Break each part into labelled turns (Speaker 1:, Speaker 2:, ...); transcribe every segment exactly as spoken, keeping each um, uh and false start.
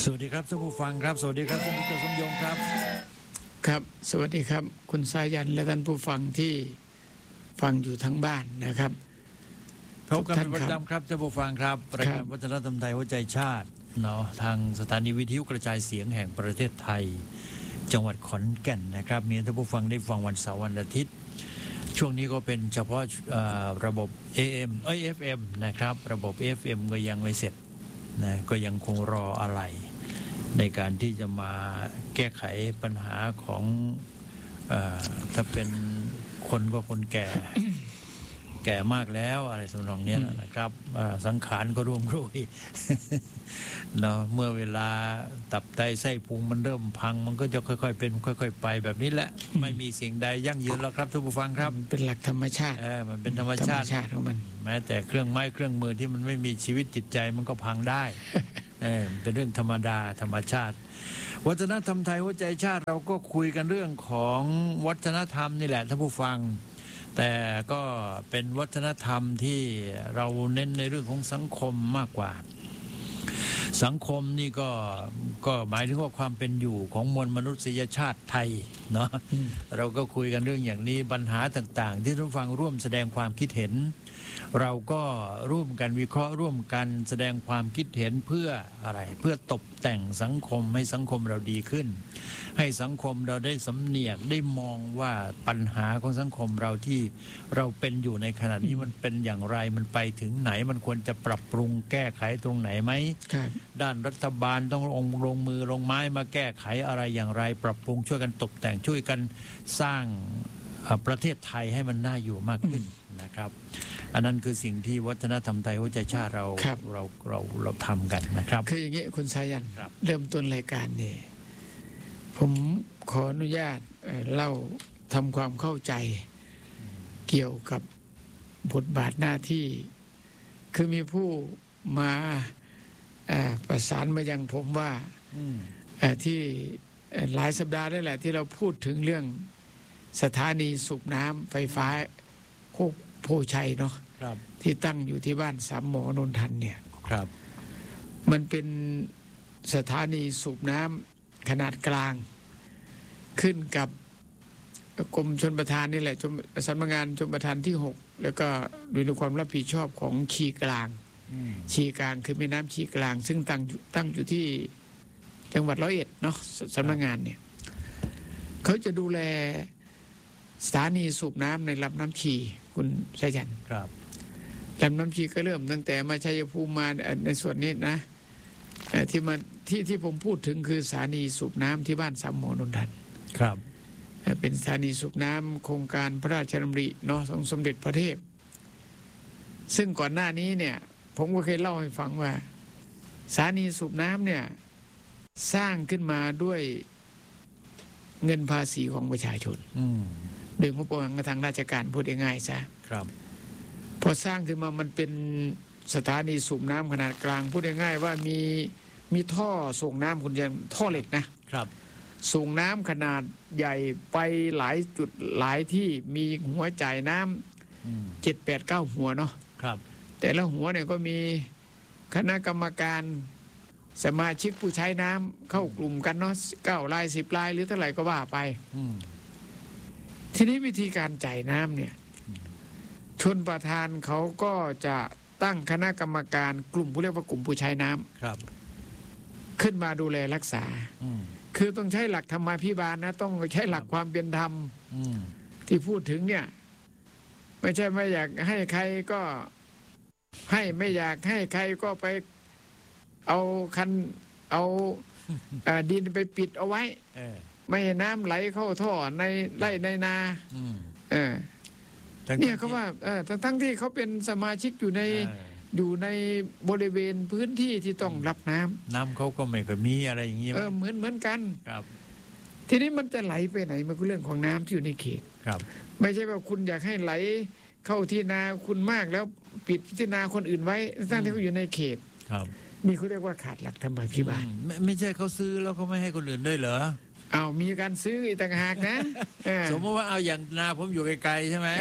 Speaker 1: สวัสดีครับท่านผู้ฟังครับสวัสดีครับท่านผู้ชมสมยงครับ
Speaker 2: ครับสวัสดีครับคุณสายันและท่านผู้ฟังที่ฟังอยู่ทั้งบ้านนะครับ
Speaker 1: พบกันเป็นประจำครับท่านผู้ฟังครับรายการวัฒนธรรมไทยหัวใจชาติเนาะทางสถานีวิทยุกระจายเสียงแห่งประเทศไทยจังหวัดขอนแก่นนะครับมีท่านผู้ฟังได้ฟังวันเสาร์วันอาทิตย์ช่วงนี้ก็เป็นเฉพาะระบบ เอ เอ็ม เอ้ย เอฟ เอ็ม นะครับระบบ เอฟ เอ็ม ก็ยังไม่เสร็จนะก็ยังคงรออะไรในการที่จะมาแก้ไขปัญหาของเอ่อถ้าเป็นคนก็คนแก่ แก่มากแล้วอะไรสำนองนี้นะครับสังขารก็ร่วงโรย เนาะเมื่อเวลาตับไตไส้พุงมันเริ่มพังมันก็จะค่อยๆเป็นค่อยๆไปแบบนี้แหละไม่มีสิ่งใดยั่งยืนแล้วครับทุกผู้ฟังครับ
Speaker 2: เป็นหลักธรรมชาติ
Speaker 1: เออมันเป็นธรรมชาติ
Speaker 2: ของมัน
Speaker 1: แม้แต่เครื่องไม้เครื่องมือที่มันไม่มีชีวิตจิตใจมันก็พังได้ เออเป็นเรื่องธรรมดาธรรมชาติวัฒนธรรมไทยหัวใจชาติเราก็คุยกันเรื่องของวัฒนธรรมนี่แหละท่านผู้ฟังแต่ก็เป็นวัฒนธรรมที่เราเน้นในเรื่องของสังคมมากกว่าสังคมนี่ก็ก็หมายถึงว่าความเป็นอยู่ของมวลมนุษยชาติไทยเนาะเราก็คุยกันเรื่องอย่างนี้ปัญหาต่างๆที่ท่านฟังร่วมแสดงความคิดเห็นเราก็ร่วมกันวิเคราะห์ร่วมกันแสดงความคิดเห็นเพื่ออะไรเพื่อตกแต่งสังคมให้สังคมเราดีขึ้นให้สังคมเราได้สำเนียกได้มองว่าปัญหาของสังคมเราที่เราเป็นอยู่ในขณะนี้มันเป็นอย่างไรมันไปถึงไหนมันควรจะปรับปรุงแก้ไขตรงไหนไหมด้านรัฐบาลต้องลงลงมือลงไม้มาแก้ไขอะไรอย่างไรปรับปรุงช่วยกันตกแต่งช่วยกันสร้างประเทศไทยให้มันน่าอยู่มากขึ้นนะครับอันนั้นคือสิ่งที่วัฒนธรรมไทยหัวใจชาติเราเราเราเราทำกันนะครับ
Speaker 2: คืออย่างนี้คุณสายันเริ่มต้นรายการนี่ผมขออนุญาตเล่าทำความเข้าใจเกี่ยวกับบทบาทหน้าที่คือมีผู้มาประสานมายังผมว่าที่หลายสัปดาห์ได้แหละที่เราพูดถึงเรื่องสถานีสูบน้ำไฟฟ้าโคกโพชัยเนาะที่ตั้งอยู่ที่บ้านสามหมอนนทันเนี่ย
Speaker 1: ครับ
Speaker 2: มันเป็นสถานีสูบน้ำขนาดกลางขึ้นกับกรมชลประทานนี่แหละสำนักงานชลประทานที่หกแล้วก็อยู่ในความรับผิดชอบของชีกลางชีกลางคือแม่น้ำชีกลางซึ่งตั้งตั้งอยู่ที่จังหวัดร้อยเอ็ดเนาะสำนักงานเนี่ยเขาจะดูแลสถานีสูบน้ำในลำน้ำชีคุณชัยยัน
Speaker 1: ครับ
Speaker 2: ลำน้ำชีก็เริ่มตั้งแต่มาชัยภูมิมาในส่วนนี้นะที่มาที่ที่ผมพูดถึงคือสถานีสูบน้ำที่บ้านสามหมอนนทัน
Speaker 1: ครับ
Speaker 2: เป็นสถานีสูบน้ำโครงการพระราชดำริเนาะของสมเด็จพระเทพซึ่งก่อนหน้านี้เนี่ยผมก็เคยเล่าให้ฟังว่าสถานีสูบน้ำเนี่ยสร้างขึ้นมาด้วยเงินภาษีของประชาชนโดยงบประมาณทางราชการพูดง่ายๆซะ
Speaker 1: ครับ
Speaker 2: พอสร้างขึ้นมามันเป็นสถานีสูบน้ำขนาดกลางพูดง่ายๆว่ามีมีท่อส่งน้ำคุณยังท่อเหล็กนะครับส่งน้ำขนาดใหญ่ไปหลายจุดหลายที่มีหัวจ่ายน้ำเจ็ดแปดเก้าหัวเนาะ
Speaker 1: ครับ
Speaker 2: แต่ละหัวเนี่ยก็มีคณะกรรมการสมาชิกผู้ใช้น้ำเข้ากลุ่มกันเนาะเก้ารายสิบรายหรือเท่าไหร่ก็ว่าไปทีนี้วิธีการจ่ายน้ำเนี่ยชนประธานเขาก็จะตั้งคณะกรรมการกลุ่มผู้เรียกว่ากลุ่มผู้ใช้น้
Speaker 1: ำครับ
Speaker 2: ขึ้นมาดูแลรักษาคือต้องใช้หลักธรรมาภิบาลนะต้องใช้หลักความเป็นธรรมที่พูดถึงเนี่ยไม่ใช่ไม่อยากให้ใครก็ให้ไม่อยากให้ใครก็ไปเอาคันเอาดินไปปิดเอาไว้ไม่ให้น้ำไหลเข้าท่อในไร่ในนาเออเนี่ยเขาว่าเออทั้งที่เขาเป็นสมาชิกอยู่ในอยู่ในบริเวณพื้นที่ที่ต้องรับน้ำ
Speaker 1: น้ำเขาก็ไม่เคยมีอะไรอย่างนี้
Speaker 2: เออเหมือนเหมือนกัน
Speaker 1: ครับ
Speaker 2: ทีนี้มันจะไหลไปไหนมันก็เรื่องของน้ำที่อยู่ในเขต
Speaker 1: ครับ
Speaker 2: ไม่ใช่ว่าคุณอยากให้ไหลเข้าที่นาคุณมากแล้วปิดที่นาคนอื่นไว้ทั้งที่เขาอยู่ในเขต
Speaker 1: ครับ
Speaker 2: นี่เขาเรียกว่าขาดหลักธรรมาภิบาล
Speaker 1: ไม่ไม่ใช่เขาซื้อแล้วเขาไม่ให้คนอื่นด้วยเหรอ
Speaker 2: เอามีการซื้ออีกต่างหากนะ
Speaker 1: สมมติว่าเอาอย่างนาผมอยู่ไกลๆใช่ไหม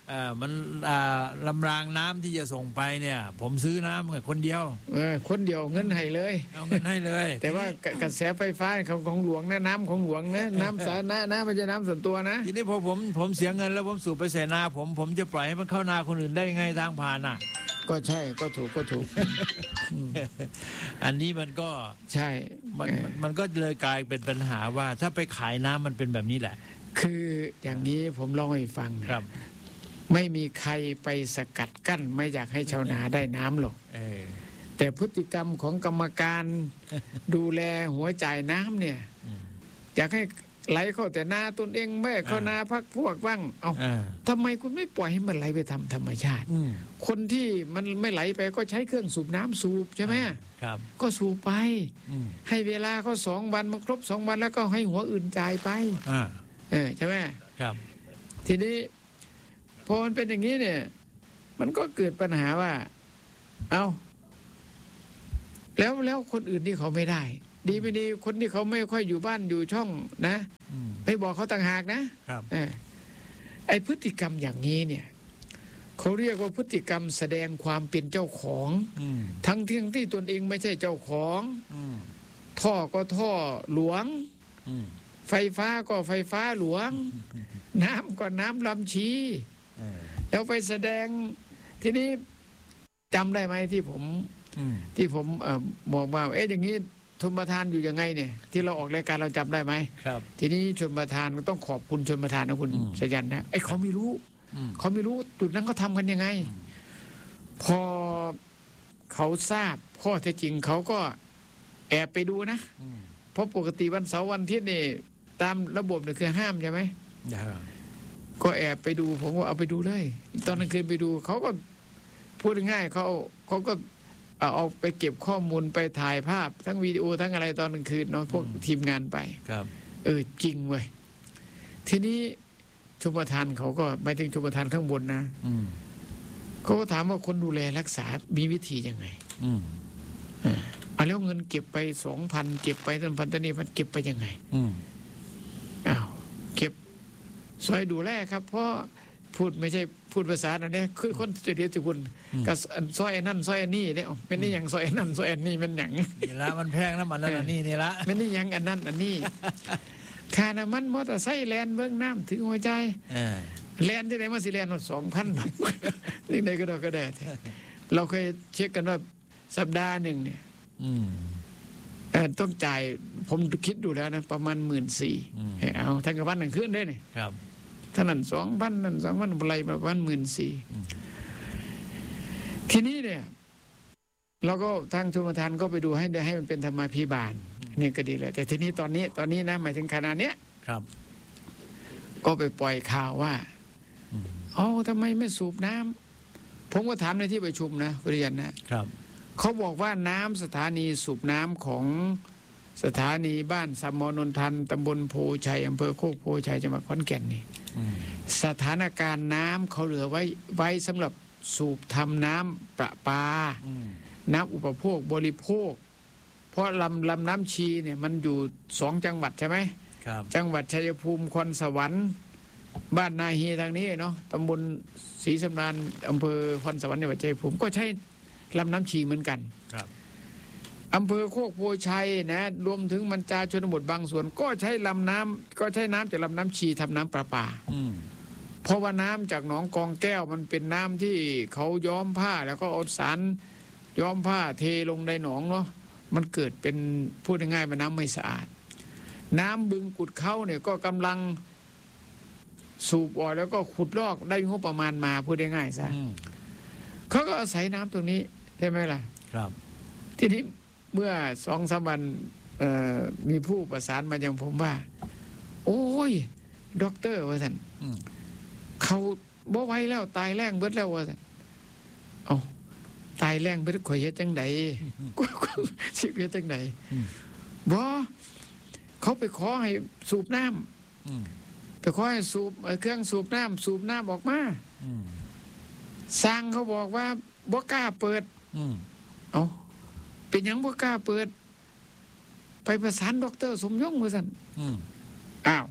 Speaker 1: เอ่อมันอ่าลำรางน้ำที่จะส่งไปเนี่ย ผมซื้อน้ำกับคนเดียว
Speaker 2: เออคนเดียวเงินให้เลย
Speaker 1: เอาเงินให้เลย
Speaker 2: แต่ว่ากระกระแสไฟฟ้าของของหลวงนะน้ำของหลวงนะน้ำสาธารณะนะไม่ใช่น้ำส่วนตัวนะ
Speaker 1: ทีนี้พอผมผมเสียเงินแล้วผมสูบไปใส่นาผมผมจะปล่อยให้มันเข้านาคนอื่นได้ยังไงทางผ่านอ่ะ
Speaker 2: ก็ใช่ก็ถูกก็ถูก
Speaker 1: อันนี้มันก็
Speaker 2: ใช่
Speaker 1: มัน
Speaker 2: เออ
Speaker 1: มันมันก็เลยกลายเป็นปัญหาว่า ถ้าไปขายน้ำมันเป็นแบบนี้แหละ
Speaker 2: คืออย่างนี้ผมเล่าให้ฟังนะครับ ไม่มีใครไปสกัดกั้น ไม่อยากให้ชาวนาได้น้ำหรอก
Speaker 1: เออ
Speaker 2: แต่พฤติกรรมของกรรมการดูแลหัวจ่ายน้ำเนี่ย
Speaker 1: อืม
Speaker 2: อยากให้ไหลเข้าแต่นาตนเองไม่ให้เข้า
Speaker 1: อ่า
Speaker 2: นาพักพวกบ้างเอา
Speaker 1: อ่า
Speaker 2: ทำไมคุณไม่ปล่อยให้มันไหลไปทำธรรมชาติ
Speaker 1: อืม
Speaker 2: คนที่มันไม่ไหลไปก็ใช้เครื่องสูบน้ำสูบใช่ไหม
Speaker 1: ครับ
Speaker 2: ก็สูบไป
Speaker 1: อืม
Speaker 2: ให้เวลาเขาสองวันมันครบสองวันแล้วก็ให้หัวอื่นจ่ายไป
Speaker 1: อ่า
Speaker 2: เออใช่ไหม
Speaker 1: ครับ
Speaker 2: ทีนี้พอมันเป็นอย่างนี้เนี่ย มันก็เกิดปัญหาว่า เอาแล้วแล้วคนอื่นที่เขาไม่ได้ ดีไม่ดีคนที่เขาไม่ค่อยอยู่บ้านอยู่ช่องนะ
Speaker 1: อืม
Speaker 2: ไปบอกเขาต่างหากนะครับ เออไอพฤติกรรมอย่างนี้เนี่ยเขาเรียกว่าพฤติกรรมแสดงความเป็นเจ้าของ
Speaker 1: อืม
Speaker 2: ทั้งที่ที่ตนเองไม่ใช่เจ้าของ
Speaker 1: อืม
Speaker 2: ท่อก็ท่อหลวง
Speaker 1: อืม
Speaker 2: ไฟฟ้าก็ไฟฟ้าหลวง น้ำก็น้ำลำชี
Speaker 1: เออ
Speaker 2: แล้วไปแสดงทีนี้จำได้ไหมที่ผม
Speaker 1: อืม
Speaker 2: ที่ผมเอ่อบอกว่าเอ๊ะอย่างนี้ชนประทานอยู่ยังไงเนี่ย ที่เราออกรายการเราจำได้ไหม
Speaker 1: ครับ
Speaker 2: ทีนี้ชนประทานก็ต้องขอบคุณชนประทานนะคุณ
Speaker 1: อืม
Speaker 2: สยันนะไอ้เขาไม่รู้
Speaker 1: อืม
Speaker 2: เขาไม่รู้จุดนั้นเขาทำกันยังไง พอเขาทราบข้อเท็จจริงเขาก็แอบไปดูนะ
Speaker 1: อืม
Speaker 2: เพราะปกติวันเสาร์วันอาทิตย์นี่ตามระบบเนี่ยคือห้ามใช่ไหม
Speaker 1: อย่า
Speaker 2: ก็แอบไปดูผมก็เอาไปดูเลย ตอนนั้นคืนไปดูเขาก็พูดง่ายๆเขาเขาก็เอาเอาไปเก็บข้อมูลไปถ่ายภาพ ทั้งวิดีโอทั้งอะไรตอนกลางคืนเนาะพวกทีมงานไป
Speaker 1: ครับ
Speaker 2: เออจริงเว้ยทีนี้ชมประทานเขาก็ไปถึงชมประทานข้างบนนะ
Speaker 1: อืม
Speaker 2: เขาก็ถามว่าคนดูแลรักษามีวิธียังไง
Speaker 1: อืม
Speaker 2: เอาแล้วเงินเก็บไปสองพันเก็บไปตันพันตันนี้มันเก็บไปยังไง
Speaker 1: อืม
Speaker 2: อ้าวเก็บซอยดูแลครับ เพราะพูดไม่ใช่พูดภาษาอันนี้คือคนจะเรียนจุกุลกับซอยนั่นซอยนี่เนี่ยเป็นนี่อย่างซอยนั่นซอยนี่มันอย่าง
Speaker 1: นี่ละมันแพงน้ำมันนั่นนะนี่นี่ละ
Speaker 2: มันนี่ยังอันนั้นอันนี้ค่าน้ำมันมอเตอร์ไซค์แลนเบื้องน้ำถึงหัวใจ
Speaker 1: เออ
Speaker 2: แลนที่ไหนมาสิแลนหมดสองพันนี่ไหนก็ได้ก็ได้เราเคยเช็คกันว่าสัปดาห์หนึ่งเนี่ย
Speaker 1: อืม
Speaker 2: เอ่อต้องจ่ายผมคิดดูแล้วนะประมาณหมื่นสี่
Speaker 1: อืม
Speaker 2: เอาทั้งกับวันหนึ่งขึ้นได้เนี่ย
Speaker 1: ครับ
Speaker 2: ท่านั้นสองพันนั่นสองพันอะไรประมาณหมื่นสี่ทีนี้เนี่ยเราก็ทางชมประทานก็ไปดูให้ได้ให้มันเป็นธรรมาภิบาลนี่ก็ดีเลยแต่ทีนี้ตอนนี้ตอนนี้นะหมายถึงขณะเนี้ย
Speaker 1: ครับ
Speaker 2: ก็ไปปล่อยข่าวว่า
Speaker 1: อืม
Speaker 2: เอ๋อทำไมไม่สูบน้ำผมก็ถามในที่ประชุมนะเรียนนะครับ เขาบอกว่าน้ำสถานีสูบน้ำของสถานีบ้านสามมอนนทันตำบลโพชัยอำเภอโคกโพชัยจังหวัดขอนแก่นนี่
Speaker 1: อืม
Speaker 2: สถานการณ์น้ำเขาเหลือไว้ไว้สำหรับสูบทำน้ำประปา
Speaker 1: อืม
Speaker 2: น้ำอุปโภคบริโภค เพราะลำลำน้ำชีเนี่ยมันอยู่สองจังหวัดใช่ไหม
Speaker 1: ครับ
Speaker 2: จังหวัดชัยภูมิคอนสวรรค์บ้านนาฮีทางนี้เนาะตำบลศรีสำราญอำเภอคอนสวรรค์จังหวัดชัยภูมิก็ใช้ลำน้ำชีเหมือนกัน
Speaker 1: ครับ
Speaker 2: อำเภอโคกโพชัยนะรวมถึงมันจาชนบทบางส่วน ก็ใช้ลำน้ำก็ใช้น้ำจากลำน้ำชีทำน้ำประปา
Speaker 1: อืม
Speaker 2: เพราะว่าน้ำจากหนองกองแก้วมันเป็นน้ำที่เขาย้อมผ้าแล้วก็เอาสารย้อมผ้าเทลงในหนองเนาะมันเกิดเป็นพูดง่ายๆมันน้ำไม่สะอาด น้ำบึงกุดเข้าเนี่ยก็กำลังสูบออกแล้วก็ขุดลอกได้งบประมาณมาพูดง่ายๆซะ
Speaker 1: อืม
Speaker 2: เขาก็อาศัยน้ำตรงนี้ใช่ไหมล่ะ
Speaker 1: ครับ
Speaker 2: ทีนี้เมื่อสองสามวันเอ่อมีผู้ประสานมาอย่างผมว่า โอ้ยด็อกเตอร์ว่าท่าน
Speaker 1: อืม
Speaker 2: เขาบ่ไหวแล้วตายแรงเบิดแล้วว่าซั่นเอาตายแรงเบิดข่อยเฮ็ดจังไดกูกูสิเฮ็ดจังไดบ่เขาไปขอให้สูบน้ำ
Speaker 1: อืม
Speaker 2: ไปขอให้สูบเอ่อเครื่องสูบน้ำสูบน้ำออกมา
Speaker 1: อืม
Speaker 2: สร้างเขาบอกว่าบ่กล้าเปิด
Speaker 1: อืม
Speaker 2: เอาเป็นหยังบ่กล้าเปิด ไปประสานดอกเตอรสมยงว่าซั่น
Speaker 1: อืม
Speaker 2: อ้าว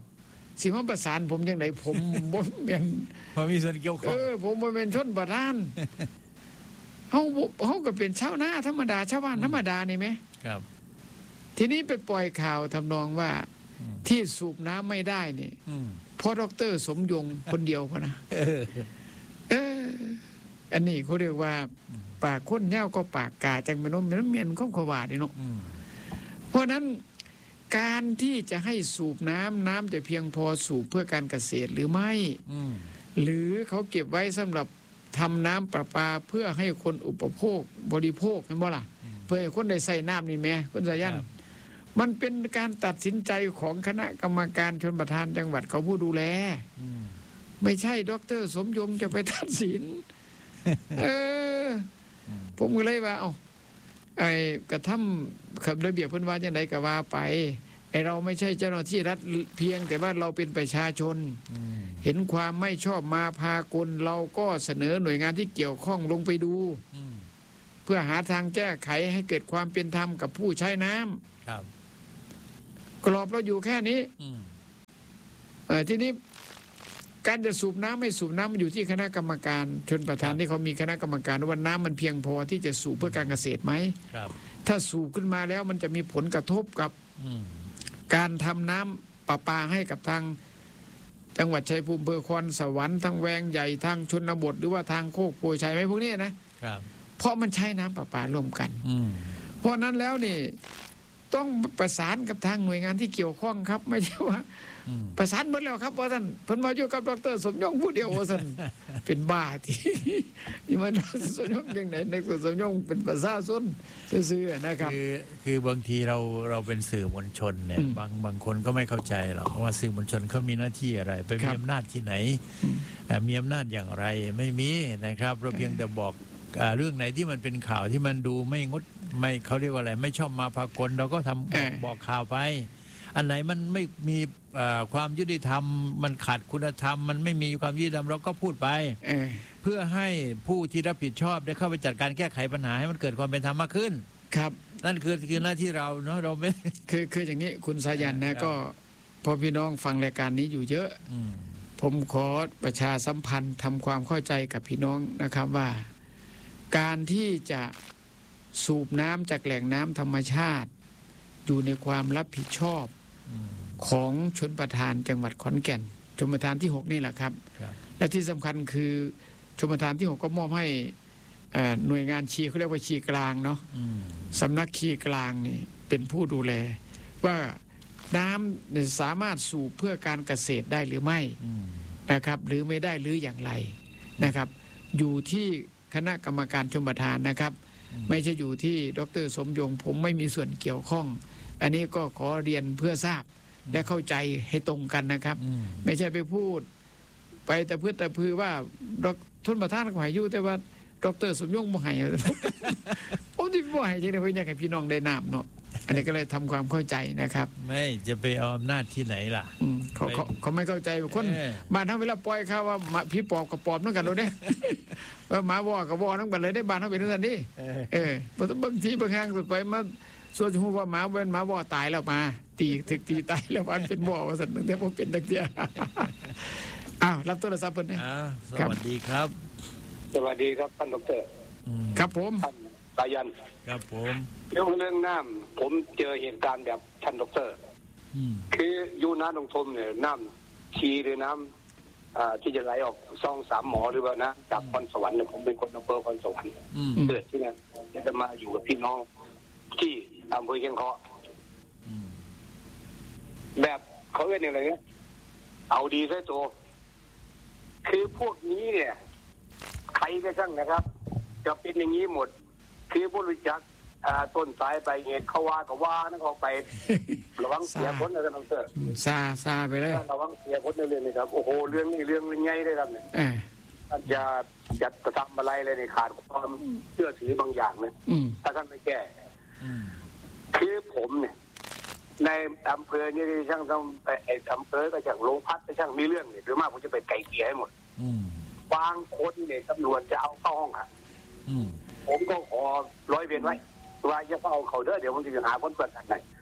Speaker 2: สิมาประสานผมจังไดผมบ่แม่น
Speaker 1: พอมีส่วนเกี่ยวข้
Speaker 2: เอ
Speaker 1: อง
Speaker 2: อผมบ่แม่นชนประทานเฮาบ่เฮาก็เป็นชาวนาธรรมดาชาวบ้านธรรมดานี่แหม
Speaker 1: ครับ
Speaker 2: ทีนี้ไปปล่อยข่าวทำนองว่า
Speaker 1: อืม
Speaker 2: ที่สูบน้ำไม่ได้นี่
Speaker 1: อืม
Speaker 2: เพราะดอกเตอรสมยงคนเดียวพอนะ
Speaker 1: เออ
Speaker 2: เออ อันนี้เขาเรียกว่า ปากคนยาวก็ปากกาจังเป็นน้มเป็นน้ำเมียนข้องขวาดิเนาะ
Speaker 1: อืม
Speaker 2: เพราะนั้นการที่จะให้สูบน้ำน้ำจะเพียงพอสูบเพื่อการเกษตรหรือไม่
Speaker 1: อืม
Speaker 2: หรือเขาเก็บไว้สำหรับทำน้ำประปาเพื่อให้คนอุปโภคบริโภคเห็นบ่ล่ะ เพื่อให้คนได้ใส่น้ำนี่แหม่คุณสายัน
Speaker 1: ครับ
Speaker 2: มันเป็นการตัดสินใจของคณะกรรมการชนประทานจังหวัดเขาผู้ดูแล
Speaker 1: อืม
Speaker 2: ไม่ใช่ดอกเตอรสมยงจะไปตัดสิน เออ ผมก็เลยว่า เอาไอ้กระทำขับระเบียบเพิ่นว่าจังไดก็ว่าไปไอ้เราไม่ใช่เจ้าหน้าที่รัฐเพียง แต่ว่าเราเป็นประชาชน
Speaker 1: อืม
Speaker 2: เห็นความไม่ชอบมาพากลเราก็เสนอหน่วยงานที่เกี่ยวข้องลงไปดู
Speaker 1: อืม
Speaker 2: เพื่อหาทางแก้ไขให้เกิดความเป็นธรรมกับผู้ใช้น้ำ
Speaker 1: ครับ
Speaker 2: กรอบเราอยู่แค่นี้
Speaker 1: อืม
Speaker 2: เออทีนี้การจะสูบน้ำไม่สูบน้ำมันอยู่ที่คณะกรรมการชนประทานที่เขามีคณะกรรมการว่าน้ำมันเพียงพอที่จะสูบเพื่อการเกษตรไหม
Speaker 1: ครับ
Speaker 2: ถ้าสูบขึ้นมาแล้วมันจะมีผลกระทบกับ
Speaker 1: อืม
Speaker 2: การทำน้ำประปาให้กับทางจังหวัดชัยภูมิอำเภอคอนสวรรค์ทางแวงใหญ่ทางชนบทหรือว่าทางโคกโพชัยไหมพวกนี้นะครับ เพราะมันใช้น้ำประปาร่วมกัน
Speaker 1: อืม
Speaker 2: เพราะนั้นแล้วนี่ต้องประสานกับทางหน่วยงานที่เกี่ยวข้องครับ ไม่ใช่ว่า
Speaker 1: อืม
Speaker 2: ประสานหมดแล้วครับว่าท่านเพิ่นมาอยู่กับดรสมยงผู้เดียวว่าท่าน เป็นบ้าที่ นี่มันสมยงยังไหนในสมยงเป็นประชาชนซื่อๆนะครับ
Speaker 1: คือคือบางทีเราเราเป็นสื่อมวลชนเนี่ย
Speaker 2: อืม
Speaker 1: บางบางคนก็ไม่เข้าใจหรอกว่าสื่อมวลชนเขามีหน้าที่อะไร ไป
Speaker 2: ครั
Speaker 1: มี
Speaker 2: บ
Speaker 1: อำนาจที่ไหน
Speaker 2: อืม
Speaker 1: เอ่อมีอำนาจอย่างไรไม่มีนะครับ เราเพียงแต่บอกอ่าเรื่องไหนที่มันเป็นข่าวที่มันดูไม่งดไม่เขาเรียกว่าอะไร ไม่ชอบมาพากลเราก็ทำ
Speaker 2: เออ
Speaker 1: บอกข่าวไป อันไหนมันไม่มีเอ่อความยุติธรรม มันขาดคุณธรรม มันไม่มีความยุติธรรมเราก็พูดไป
Speaker 2: เออ
Speaker 1: เพื่อให้ผู้ที่รับผิดชอบได้เข้าไปจัดการแก้ไขปัญหาให้มันเกิดความเป็นธรรมมากขึ้น
Speaker 2: ครับ
Speaker 1: นั่นคือคือหน้าที่เราเนาะเราไม่
Speaker 2: คือคืออย่างนี้คุณสายัน
Speaker 1: ครั
Speaker 2: นะ
Speaker 1: บ
Speaker 2: ก็พอพี่น้องฟังรายการนี้อยู่เยอะ
Speaker 1: อืม
Speaker 2: ผมขอประชาสัมพันธ์ทำความเข้าใจกับพี่น้องนะครับว่า การที่จะสูบน้ำจากแหล่งน้ำธรรมชาติ อยู่ในความรับผิดชอบ
Speaker 1: อืม
Speaker 2: ของชนประทานจังหวัดขอนแก่นชนประทานที่หกนี่แหละครับ
Speaker 1: ครับ
Speaker 2: และที่สำคัญคือชนประทานที่หกก็มอบให้เอ่อหน่วยงานชีเขาเรียกว่าชีกลางเนาะ
Speaker 1: อืม
Speaker 2: สำนักชีกลางนี่เป็นผู้ดูแล ว่าน้ำเนี่ยสามารถสูบเพื่อการเกษตรได้หรือไม่
Speaker 1: อืม
Speaker 2: นะครับ หรือไม่ได้หรืออย่างไรนะครับ อยู่ที่คณะกรรมการชมประทานนะครับ ไม่ใช่อยู่ที่ดรสมยงผมไม่มีส่วนเกี่ยวข้อง อันนี้ก็ขอเรียนเพื่อทราบและเข้าใจให้ตรงกันนะครับ
Speaker 1: อืม
Speaker 2: ไม่ใช่ไปพูด ไปแต่เพื่อแต่พือว่าดรทุนประธานก็ให้อยู่แต่ว่าดรสมยงบ่ให้ ผมที่บ่ให้จริงๆเพื่ออยากให้พี่น้องได้น้ำเนาะอันนี้ก็เลยทำความเข้าใจนะครับ
Speaker 1: ไม่จะไปเอาอำนาจที่ไหนล่ะ
Speaker 2: อืมเขาเขาเขาไม่เข้าใจคน
Speaker 1: เออ
Speaker 2: บ้านทั้งเวลาปล่อยข่าวว่าหมาพี่ปอบกับปอบนั่นกันเลยเนี่ย ว่าหมาว่อกับว่อนั่นกันเลยได้บ้านทั้งเป็นนั่นนี่
Speaker 1: เออ
Speaker 2: เออบางทีบางครั้งสุดไปมาส่วนหูว่าหมาเว้นหมาว่อตายแล้วมา ตีถึกตีตายแล้วมันเป็นว่อว่าสันตั้งแต่ผมเป็นตะเกีย อ้าวรับโทรศัพท์เพิ่นนะ
Speaker 1: อ่าส
Speaker 2: ครับ
Speaker 1: วัสดีครับ
Speaker 3: สวัสดีครับท่านดอกเตอร
Speaker 1: อืม
Speaker 2: ครับผม
Speaker 3: ท่านสายัน
Speaker 1: ครับผม
Speaker 3: เรื่องเรื่องน้ำผมเจอเหตุการณ์แบบท่านดอกเตอร
Speaker 1: อืม
Speaker 3: คืออยู่น้าตรงทมเนี่ยน้ำชีหรือน้ำอ่าที่จะไหลออกซองสามหมอหรือว่านะจากคอนสวรรค์เนี่ยผมเป็นคนอำเภอคอนสวรรค์
Speaker 1: อืม
Speaker 3: เกิดที่นั่นจะมาอยู่กับพี่น้องที่อำเภอเชียงเคาะ
Speaker 1: อืม
Speaker 3: แบบเขาเรียกอะไรเนี่ยเอาดีใส่ตัวคือพวกนี้เนี่ย ใครก็ช่างนะครับ จะเป็นอย่างนี้หมด คือผู้รู้จักอ่าต้นสายไปเหตุเขาว่าก็ว่านั่นเขาไป ระวังเสียผลนะท่านดอกเตอร
Speaker 2: ซาซาไปเลย
Speaker 3: ระวังเสียผลในเรื่องนี้ครับโอ้โหเรื่องนี้เรื่องใหญ่เลยครับเนี่ย
Speaker 2: เออ
Speaker 3: ท่านจะจะกระทำอะไรเลยในขาดความเชื่อถือบางอย่างนะ
Speaker 2: อืม
Speaker 3: ถ้าท่านไม่แก้
Speaker 1: อืม
Speaker 3: คือผมเนี่ย ในอำเภอเนี่ยช่างต้องไอ้อำเภอก็ช่างโรงพักก็ช่างมีเรื่องเนี่ยหรือมากผมจะไปไกลเกลี่ยให้หมด
Speaker 1: อืม
Speaker 3: บางคนเนี่ยตำรวจจะเอาเข้าห้องขัง
Speaker 1: อืม
Speaker 3: ผมก็ขอร้อยเวรไว้ว่าจะเอาเขาเด้อเดี๋ยวผมจะหาคนเปิดทางไหน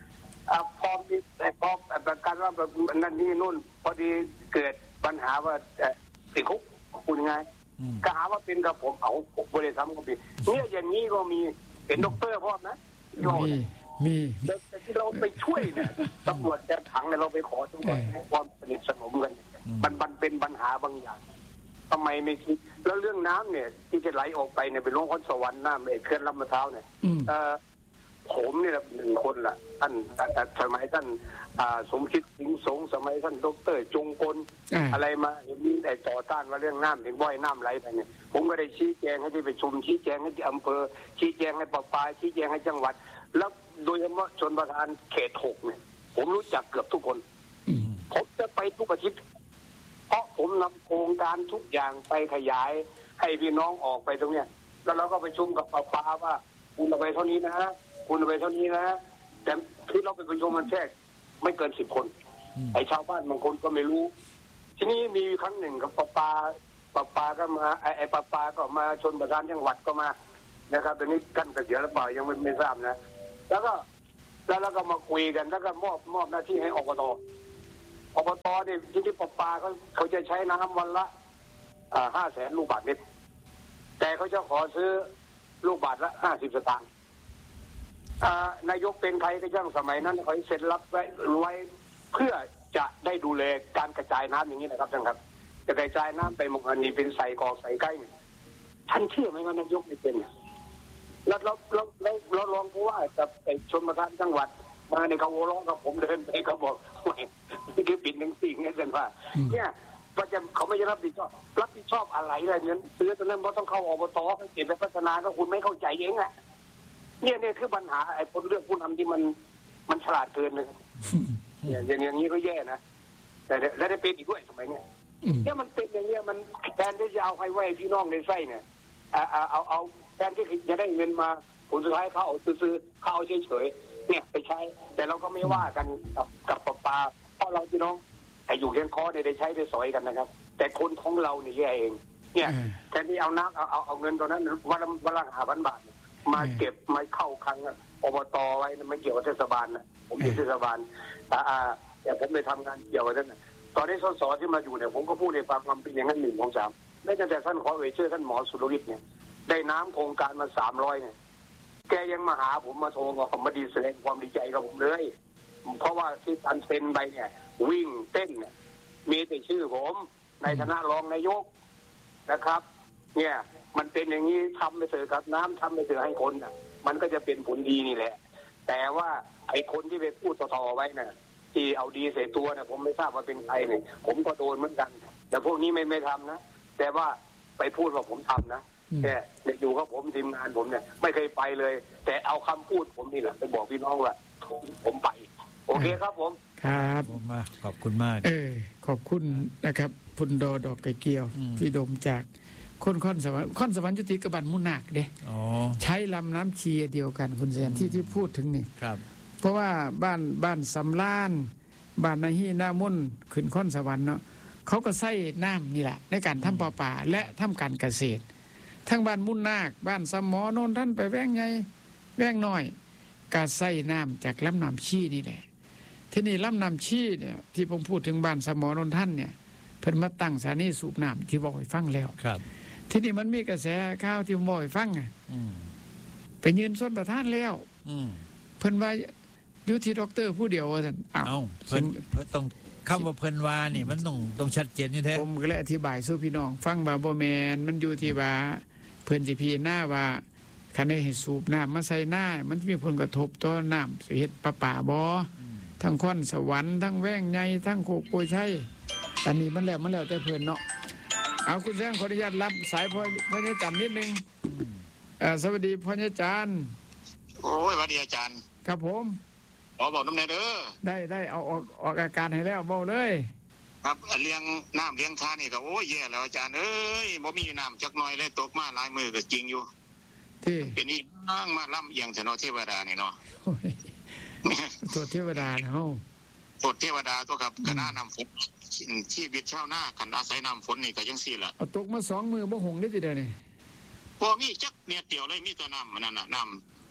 Speaker 3: อ่าพอมีแต่พอประกันว่าแบบนั่นนี่นู่นพอดีเกิดปัญหาว่าติดคุกคุณไงก็หาว่าเป็นกับผมเอาผมบริษัทก็มีเนี่ยอย่างนี้ก็มีเป็นด็อกเตอร์พร้อมนะ
Speaker 2: มีมี
Speaker 3: แต่ที่เราไปช่วยเนี่ยตำรวจจะขังเนี่ยเราไปขอตำรวจให้ความสนิทสนมกันมันมันเป็นปัญหาบางอย่างทำไมไม่คิดแล้วเรื่องน้ำเนี่ยที่จะไหลออกไปเนี่ยเป็นหลวงพ่อสวรรค์น้ำเขื่อนลำมะพร้าวเนี่ยผมเนี่ยหนึ่งคนล่ะท่านสมัยท่านสมคิดสิงห์สงสมัยท่านดร.จงกลอะไรมาเห็นมีแต่ต่อต้านว่าเรื่องน้ำเห็นบ่อยน้ำไหลไปเนี่ยผมก็ได้ชี้แจงให้ที่ประชุมชี้แจงให้ที่อำเภอชี้แจงให้ประปาชี้แจงให้จังหวัดแล้วโดยเฉพาะชนประทานเขตหกเนี่ยผมรู้จักเกือบทุกคนผมจะไปทุกอาทิตย์เพราะผมนำโครงการทุกอย่างไปขยายให้พี่น้องออกไปตรงเนี้ยแล้วเราก็ไปชุมกับประปาว่าคุณเอาไปเท่านี้นะคุณเอาไปเท่านี้นะแต่ที่เราไปประชุมมันแค่ไม่เกินสิบคนไอ้ชาวบ้านบางคนก็ไม่รู้ทีนี้มีครั้งหนึ่งกับประปาประปาก็มาไอ้ไอ้ประปาก็มาชนประธานจังหวัดก็มานะครับตอนนี้ท่านเกษียณหรือเปล่ายังไม่ไม่ทราบนะแล้วก็แล้วเราก็มาคุยกันแล้วก็มอบมอบหน้าที่ให้อบตอบตเนี่ยที่ที่ประปาเขาเขาจะใช้น้ำวันละอ่าห้าแสนลูกบาศก์เมตรแต่เขาจะขอซื้อลูกบาศก์ละห้าสิบสตางค์นายกเป็นใครก็ช่างสมัยนั้นเขาเซ็นรับไว้ไว้เพื่อจะได้ดูแลการกระจายน้ำอย่างนี้นะครับท่านครับจะกระจายน้ำไปมงคลนีเป็นใส่กอกใส่ใกล้ท่านเชื่อไหมว่านายกไม่เป็นแล้วแล้วแล้วแล้วรองผู้ว่ากับไอ้ชนประธานจังหวัดมาในเขาโอร้องกับผมเดินไปเขาบอกนี่คือปิดหนึ่งสิ่งนี่เซนว่าเนี่ยว่าจะเขาไม่รับผิดชอบรับผิดชอบอะไรอะไรเงี้ยซื้อตอนนั้นเพราะต้องเข้าอบตเก็บไปพัฒนาก็คุณไม่เข้าใจเองอ่ะเนี่ยเนี่ยคือปัญหาไอ้คนเรื่องผู้นำที่มันมันฉลาดเกินเลยเนี่ยอย่างนี้ก็แย่นะแต่และได้เป็นอีกด้วยสมัยเนี้ยเนี่ยมันเป็นอย่างเงี้ยมันแทนที่จะเอาใครไว้พี่น้องในไส้เนี่ยเอาเอาเอาแทนที่จะได้เงินมาผลสุดท้ายเขาเอาซื้อเขาเอาเฉยๆเนี่ยไปใช้แต่เราก็ไม่ว่ากันกับกับประปาเพราะเราพี่น้องไอ้อยู่เคียงคอเนี่ยได้ใช้ได้สอยกันนะครับแต่คนของเราเนี่ยแย่เองเนี่ยแทนที่เอาน้ำเอาเอาเอาเงินตอนนั้นวันละวันละห้าพันบาทมาเก็บมาเข้าคลังอบตไว้ไม่เกี่ยวกับเทศบาลนะผมอยู่เทศบาลอ่าแต่ผมไปทำงานเกี่ยวกับนั้นนะตอนนี้สสที่มาอยู่เนี่ยผมก็พูดในความความเป็นอย่างนั้นหนึ่งของสามได้ตั้งแต่ท่านขอเอ่ยชื่อท่านหมอสุรวิทย์เนี่ยได้น้ำโครงการมาสามร้อยเนี่ยแกยังมาหาผมมาโทรมาผมมาดีแสดงความดีใจกับผมเลยเพราะว่าที่ตันเซ็นไปเนี่ยวิ่งเต้นเนี่ยมีแต่ชื่อผมในฐานะรองนายกนะครับเนี่ยมันเป็นอย่างนี้ทำไปเถอะครับน้ำทำไปเถอะให้คนน่ะมันก็จะเป็นผลดีนี่แหละแต่ว่าไอ้คนที่ไปพูดต่อๆไว้น่ะที่เอาดีใส่ตัวน่ะผมไม่ทราบว่าเป็นใครเนี่ยผมก็โดนเหมือนกันแต่พวกนี้ไม่ไม่ทำนะแต่ว่าไปพูดว่าผมทำนะแต่อยู่กับผมทีมงานผมเนี่ยไม่เคยไปเลยแต่เอาคำพูดผมนี่แหละไปบอกพี่น้องว่าผมไปโอเคครับผม
Speaker 2: ครับ
Speaker 1: ขอบคุณมาก
Speaker 2: เออขอบคุณนะครับพุนโดดอกไก่เกียวพี่ดมจากคนค่อนสวรรค์ค่อนสวรรค์ยุติกบันมุนักเด้ใช้ลำน้ำชีเดียวกันคุณแซนที่ที่พูดถึงนี่
Speaker 1: ครับ
Speaker 2: เพราะว่าบ้านบ้านสำล้านบ้านนาฮีหน้ามุ่นขึ้นค่อนสวรรค์เนาะเขาก็ใส่น้ำนี่แหละในการทำปลาป่าและทำการเกษตรทั้งบ้านมุ่นนาคบ้านสมอโนนท่านไปแว่งไงแว่งน้อยก็ใส่น้ำจากลำน้ำชีนี่แหละที่นี่ลำน้ำชีเนี่ยที่ผมพูดถึงบ้านสมอโนนท่านเนี่ยเพิ่นมาตั้งสถานีสูบน้ำที่บอกให้ฟังแล้ว
Speaker 1: ครับ
Speaker 2: ที่นี่มันมีกระแสข่าวที่ผมบอกให้ฟังอ่ะไปยืนส้นประธานแล้วเพิ่นว่าอยู่ที่ด็อกเตอร์ผู้เดียวว่าท่านอ้าว
Speaker 1: เพิ่นต้องคำว่าเพิ่นว่านี่มันต้องต้องชัดเจนนี่แท้
Speaker 2: ผมก็เลยอธิบายสู่พี่น้องฟังว่าบ่แม่นมันอยู่ที่ว่าเพิ่นสิพิจารณาว่าคันได้ให้สูบน้ำมาใส่หน้ามันมีผลกระทบต่อน้ำสิเฮ็ดประปาบ่ทั้งค่อนสวรรค์ทั้งแว่งใหญ่ทั้งโคกโกยชัยอันนี้มันแล้วมันแล้วแต่เพิ่นเนาะเอาคุณแซงขออนุญาตรับสายพ่อพ่อจันนิดนึงสวัสดีพ่อจัน
Speaker 4: โอ้ยสวัสดีอาจารย์
Speaker 2: ครับผม
Speaker 4: ขอบอกน้ำเนยเด้อ
Speaker 2: ได้ได้เอาออกออกอาการให้แล้วเบาเลย
Speaker 4: ครับเลี้ยงน้ำเลี้ยงท่านี่ก็โอ้ยแย่แล้วอาจารย์เอ้ยบ่มีน้ำจักหน่อยเลยตกมาหลายมือก็จริงอยู่
Speaker 2: ที่
Speaker 4: เป็นนี่นั่งมาล่ำเอียงเถอะเนาะเทวดานี่เนาะ
Speaker 2: ตัวเทวดาเนาะ
Speaker 4: ตัวเทวดาตัวครับคณะน้ำฝนชีวิตชาวนาขันอาศัยน้ำฝนนี่ก็ยังสี่ละ
Speaker 2: เอาตกมาสองมือบ่หงได้ทีเดียวนี่
Speaker 4: พอมีจักเนี่ยเตี่ยวเลยมีตัวน้ำมันนั่นน่ะน้ำ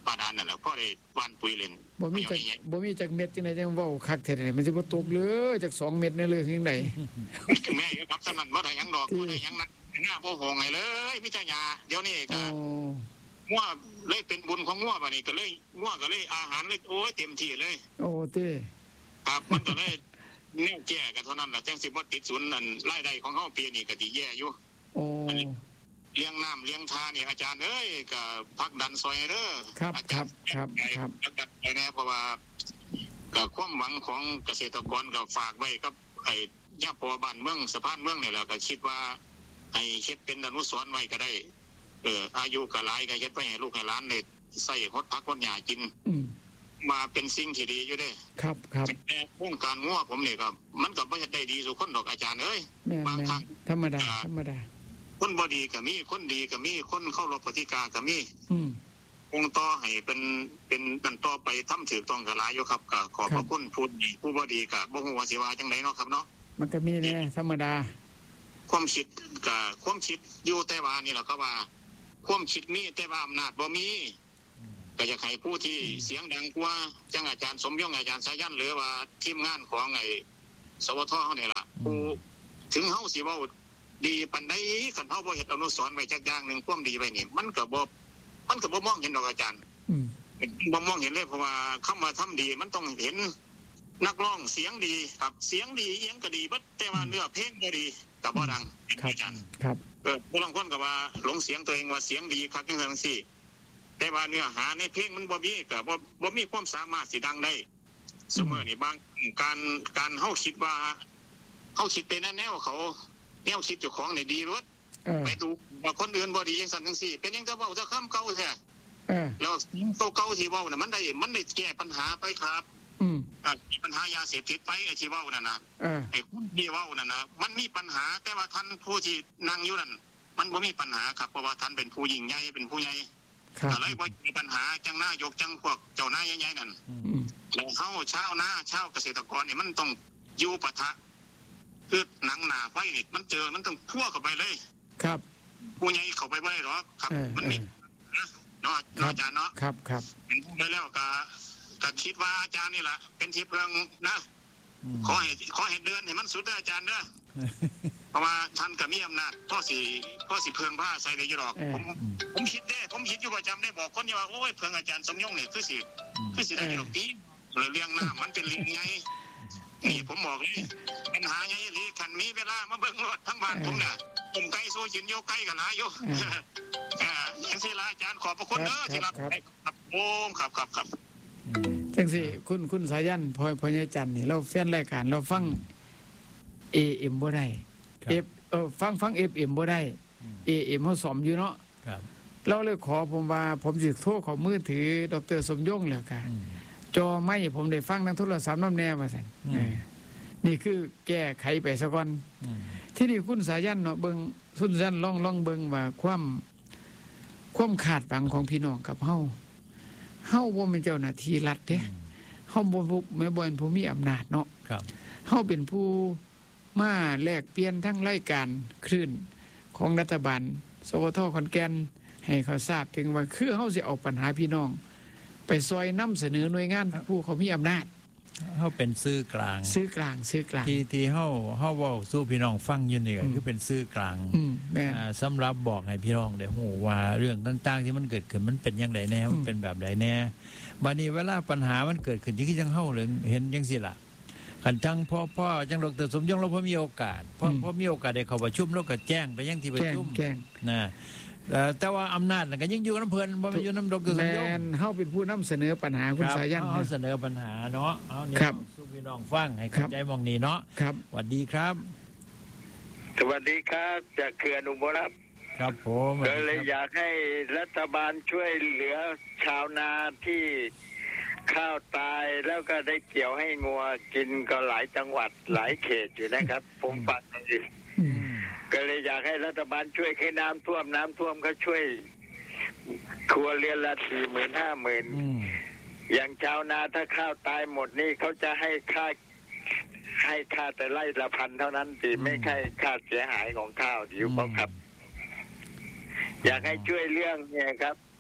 Speaker 4: บาดาลนั่นแหละพ่อได้หว่านปุ๋ยเล่น
Speaker 2: บ่มีจักบ่มีจักเม็ดจังไดจังเว้าคักแท้ๆมันสิบ่ตกเลยจักสองเม็ดแน่เลยจังได๋
Speaker 4: แม่อยู่ครับสนั่นบ่ได้หยังดอกบ่ได้หยังนักหน้าบ่โหงให้เลยพิจารณาเดี๋ยวนี้
Speaker 2: โอ้
Speaker 4: ก็งัวเลยเป็นบุญของงัวบัดนี้ก็เลยงัวก็เลยอาหารเลยโอ้ยเต็มที่เลย
Speaker 2: โอ้เต้
Speaker 4: ครับมันก็เลยแนวแก้กันเท่านั้นล่ะจังสิบ่ติดศูนย์นั่นรายได้ของเฮาปีนี้ก็สิแย่อยู่
Speaker 2: โอ้
Speaker 4: เลี้ยงน้ำเลี้ยงทานี่อาจารย์เอ้ยก็พักดันซอยเด้อ
Speaker 2: ครับ
Speaker 4: อา
Speaker 2: ค
Speaker 4: จา
Speaker 2: รั
Speaker 4: ร
Speaker 2: บ
Speaker 4: ย์
Speaker 2: ครับครับ
Speaker 4: พักดันไปแน่เพราะว่าก็ความหวังของเกษตรกรก็ฝากไว้กับไอ้ย่าปอบ้านเมืองสะพานเมืองนี่แหละก็คิดว่าให้เฮ็ดเป็นอนุสรณ์ไว้ก็ได้เอออายุก็หลายก็เฮ็ดไว้ให้ลูกให้หลานได้ใส่ฮดพักฮดหญ้ากิน
Speaker 2: อืม
Speaker 4: มาเป็นสิ่งที่ดีอยู่เด้
Speaker 2: ครับครับ
Speaker 4: แต่วงการงัวผมนี่ก็มันก็บ่ได้ดีทุกคนดอกอาจารย์เอ้ย
Speaker 2: แม่
Speaker 4: บาง
Speaker 2: แม่
Speaker 4: ครั้ง
Speaker 2: ธรรมดาธรรมดา
Speaker 4: คนบ่ดีก็มีคนดีก็มีคนเข้ารบปฏิกาก็มี
Speaker 2: อืม
Speaker 4: องค์ต่อให้เป็นเป็นกันต่อไปทำถูกต้องก็หลายอยู่ครับก็ขอบพระคุณผู้ดีผู้บ่ดีก็บ่ฮู้ว่าสิว่าจังไดเนาะครับเนาะ
Speaker 2: มันก็มีแน่ธรรมดา
Speaker 4: ความคิดก็ความคิดอยู่แต่ว่านี่แหละครับว่า ความคิดมีแต่ว่าอำนาจบ่มีก็อยากให้ผู้ที่เสียงดังกว่าจังอาจารย์สมยงอาจารย์สายันหรือว่าทีมงานของไอ้สวทเฮานี่ล่ะผู้ถึงเฮาสิเว้าดีปานใดคันเฮาบ่เฮ็ดอนุสรณ์ไว้จักอย่างหนึงความดีไว้นี่มันก็บ่มันก็บ่มองเห็นดอกอาจารย์
Speaker 2: อืม
Speaker 4: บ่มองเห็นเลยเพราะว่าคำว่าทำดีมันต้องเห็นนักร้องเสียงดีครับเสียงดีเอียงก็ดีบัดแต่ว่าเนื้อเพลงบ่ดีก็บ่ดัง
Speaker 2: ครับ
Speaker 4: อาจารย์
Speaker 2: ครับ
Speaker 4: เออผู้ลางคนก็ว่าหลงเสียงตัวเองว่าเสียงดีคักจังซั่นซี่แต่ว่าเนื้อหาในเพลงมันบ่มีก็บ่บ่มีความสามารถสิดังได้เสมอนี่บางการการเฮาคิดว่าเฮาคิดเป็นแนวเขาแนวคิดเจ้าของนี่ดีรถ
Speaker 2: เออ
Speaker 4: ไปดูว่าคนอื่นบ่ดีจังซั่นจังซี่เป็นจังแต่เว้าแต่คำเก่าแท้
Speaker 2: เออ
Speaker 4: แล้วตัวเก่าที่เว้าน่ะมันได้มันได้แก้ปัญหาไปครับ
Speaker 2: อืม
Speaker 4: อ่ามีปัญหายาเสพติดไปไอ้ที่เว้านั่นน่ะ
Speaker 2: เออ
Speaker 4: ไอ้คนที่เว้านั่นน่ะมันมีปัญหาแต่ว่าท่านผู้ที่นั่งอยู่นั่นมันบ่มีปัญหาครับเพราะว่าท่านเป็นผู้ยิ่งใหญ่เป็นผู้ใหญ่
Speaker 2: ครับ
Speaker 4: ก็เลยบ่มีปัญหาจังนายกจังพวกเจ้านายใหญ่ๆนั่น
Speaker 2: อืม
Speaker 4: แล้วเฮาชาวนาชาวเกษตรกรนี่มันต้องอยู่ปะทะคือหนังหนาไฟนี่มันเจอมันต้องพัวเข้าไปเลย
Speaker 2: ครับ
Speaker 4: ผู้ใหญ่เข้าไปบ่ได้หรอกครับ
Speaker 2: เออ
Speaker 4: มัน
Speaker 2: เอ
Speaker 4: มี
Speaker 2: อ
Speaker 4: นะเนาะเนาะอาจารย์เนาะ
Speaker 2: ครับครับ
Speaker 4: ไปแล้วก็ก็คิดว่าอาจารย์นี่แหละเป็นที่เพิงนะขอให้ขอให้เดือนให้มันสุดเด้ออาจารย์เด้อเพราะว่าท่านก็มีอำนาจพ่อสิพ่อสิเพิงผ้าใส่ได้อยู่หรอก
Speaker 2: เออ
Speaker 4: ผมผมคิดได้ผมคิดอยู่ประจำได้บอกคนอยู่ว่าโอ้ยเพิงอาจารย์สมยงนี่คือสิคือสิได้อยู่หรอกตีเรื่องน้ำมันเป็นเรื่องไงนี่ผมบอกเลยปัญหาไงลีขันมีเวลามาเบิ่งรถทั้งบ้านผมเนี่ยผมไก่โซจินโยไก่กันหลายอยู่อ่าอย่างที่ละอาจารย์ขอบพระคุณเด้อที่รับครับโอ้ครับครับครับ
Speaker 2: จังสิคุณคุณสายันพอพอยายจันทร์นี่เราแฟนรายการเราฟัง เอ เอ็ม บ่ได้
Speaker 1: ครับ
Speaker 2: เอฟเออฟังฟัง เอฟ เอ็ม บ่ได้ เอ เอ็ม เฮาสอมอยู่เนาะ
Speaker 1: ครับ
Speaker 2: เราเลยขอผมว่าผมสิโทรขอมือถือดรสมยงแล้วค่ะ
Speaker 1: อืม
Speaker 2: จอไม่ผมได้ฟังทางโทรศัพท์น้ำแน่ว่าซั่น
Speaker 1: อืม
Speaker 2: เออนี่คือแก้ไขไปซะก่อน
Speaker 1: อืม
Speaker 2: ที่นี่คุณสายันเนาะเบิ่งคุณสายันลองลองเบิ่งว่าความความขาดหวังของพี่น้องกับเฮาเฮาบ่เป็นเจ้าหน้าที่รัฐเด้เฮาบ่บ่แม่บ่เป็นผู้มีอำนาจเนาะ
Speaker 1: ครับ
Speaker 2: เฮาเป็นผู้มาแลกเปลี่ยนทั้งรายการคลื่นของรัฐบาลสวทขอนแก่นให้เขาทราบถึงว่าคือเฮาสิเอาปัญหาพี่น้อง ไปซอยนำเสนอหน่วยงานผู้เขามีอำนาจ
Speaker 1: เขาเป็นซื่อกลาง
Speaker 2: ซื้อกลางซื้อกลาง
Speaker 1: ที่ที่เฮาเฮาเว้าสู้พี่น้องฟังอยู่นี่ก็
Speaker 2: อืม
Speaker 1: คือเป็นซื่อกลาง
Speaker 2: อืมแม่น
Speaker 1: อ่าสำหรับบอกให้พี่น้องได้ฮู้ว่าเรื่องต่างๆที่มันเกิดขึ้นมันเป็นอย่างไรแน่
Speaker 2: อืม
Speaker 1: มันเป็นแบบใดแน่บัดนี้เวลาปัญหามันเกิดขึ้นที่จังเฮาเลยเห็นจังซี่ล่ะคันจังพ่อพ่อจังดรสมยงเราพอมีโอกาสพอพอมีโอกาสได้เข้าประชุมเราก็แจ้งไปยังที่ประ
Speaker 2: แกล้ง
Speaker 1: ชุม
Speaker 2: แกล้ง
Speaker 1: นะเอ่อแต่ว่าอำนาจน่ะก็ยังอยู่กับน้ำเพิ่นบ่แม่นอยู่น้ำดรสม
Speaker 2: แม
Speaker 1: ยง
Speaker 2: นเฮาเป็นผู้นำเสนอปัญหาคุณ
Speaker 1: ครับ
Speaker 2: สายัน
Speaker 1: เอา
Speaker 2: นะ
Speaker 1: เสนอปัญหาเนาะเอาเนี่ย
Speaker 2: ครับ
Speaker 1: สู้พี่น้องฟังให้
Speaker 2: ครั
Speaker 1: เข้า
Speaker 2: บ
Speaker 1: ใจมองนี้เนาะ
Speaker 2: ครับ
Speaker 1: สวัสดีครับ
Speaker 3: สวัสดีครับจากเขื่อนอุบลรัตน์
Speaker 1: ครับผม
Speaker 3: ก็เลยอยากให้รัฐบาลช่วยเหลือชาวนาที่ข้าวตายแล้วก็ได้เกี่ยวให้งัวกินก็หลายจังหวัดหลายเขตอยู่นะครับ ผมฟังอยู่
Speaker 2: อืม
Speaker 3: ก็เลยอยากให้รัฐบาลช่วยให้น้ำท่วมน้ำท่วมเขาช่วย ครัวเรือนละสี่หมื่นห้าหมื่น
Speaker 1: อืม
Speaker 3: อย่างชาวนาถ้าข้าวตายหมดนี่เขาจะให้ค่าให้ค่าแต่ไร่ละพันเท่านั้นตีไม่ใช่ค่าเสียหายของข้าวดิวเขาครับ อยากให้ช่วยเรื่องเนี่ยครับ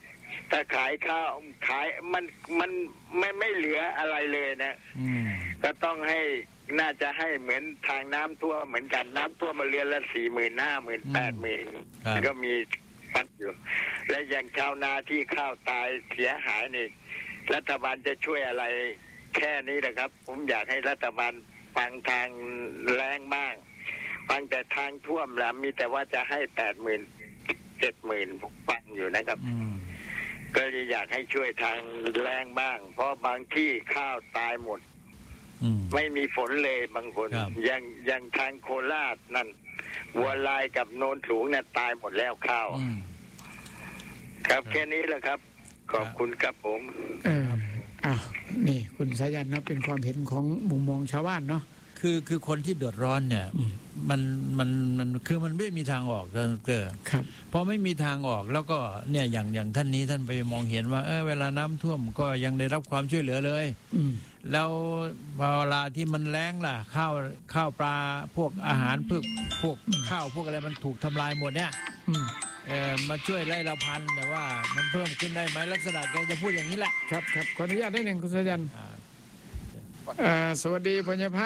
Speaker 5: ถ้าขายข้าวขายมันมันไม่ไม่เหลืออะไรเลยนะก็ต้องให้น่าจะให้เหมือนทางน้ำท่วมเหมือนกันน้ำท่วมมาเรือนละสี่หมื่นห้าหมื่นแปดหมื่นก็มีฟัดอยู่และอย่างชาวนาที่ข้าวตายเสียหายนี่รัฐบาลจะช่วยอะไรแค่นี้นะครับ ผมอยากให้รัฐบาลฟังทางแรงบ้างฟังแต่ทางท่วมแล้วมีแต่ว่าจะให้แปดหมื่นเจ็ดหมื่นผมฟังอยู่นะครับก็อยากให้ช่วยทางแรงบ้าง เพราะบางที่ข้าวตายหมดไม่มีฝนเลยบางคนยังยังทางโคราชนั่นวัวลายกับโนนสูงเนี่ยตายหมดแล้วข้าวครับแค่นี้แหละครับขอบคุณครับผม
Speaker 2: เอออ่ะนี่คุณสายันนะเป็นความเห็นของมุมมองชาวบ้านเนาะ
Speaker 1: คือคือคนที่เดือดร้อนเนี่ยมันมันมันคือมันไม่มีทางออกเกิด
Speaker 2: ครับ
Speaker 1: พอไม่มีทางออกแล้วก็เนี่ยอย่างอย่างท่านนี้ท่านไปมองเห็นว่าเออเวลาน้ำท่วมก็ยังได้รับความช่วยเหลือเลยแล้วเวลาที่มันแล้งล่ะข้าวข้าวปลาพวกอาหารพวกพวกข้าวพวกอะไรมันถูกทำลายหมดเนี่ยเออมาช่วยไล่ละพันแต่ว่ามันเพิ่มขึ้นได้ไหมลักษณะแกจะพูดอย่างนี้แหละ
Speaker 2: ครับครับขออนุญาตได้หนึ่งคุณสายันสวัสดีพญาไพ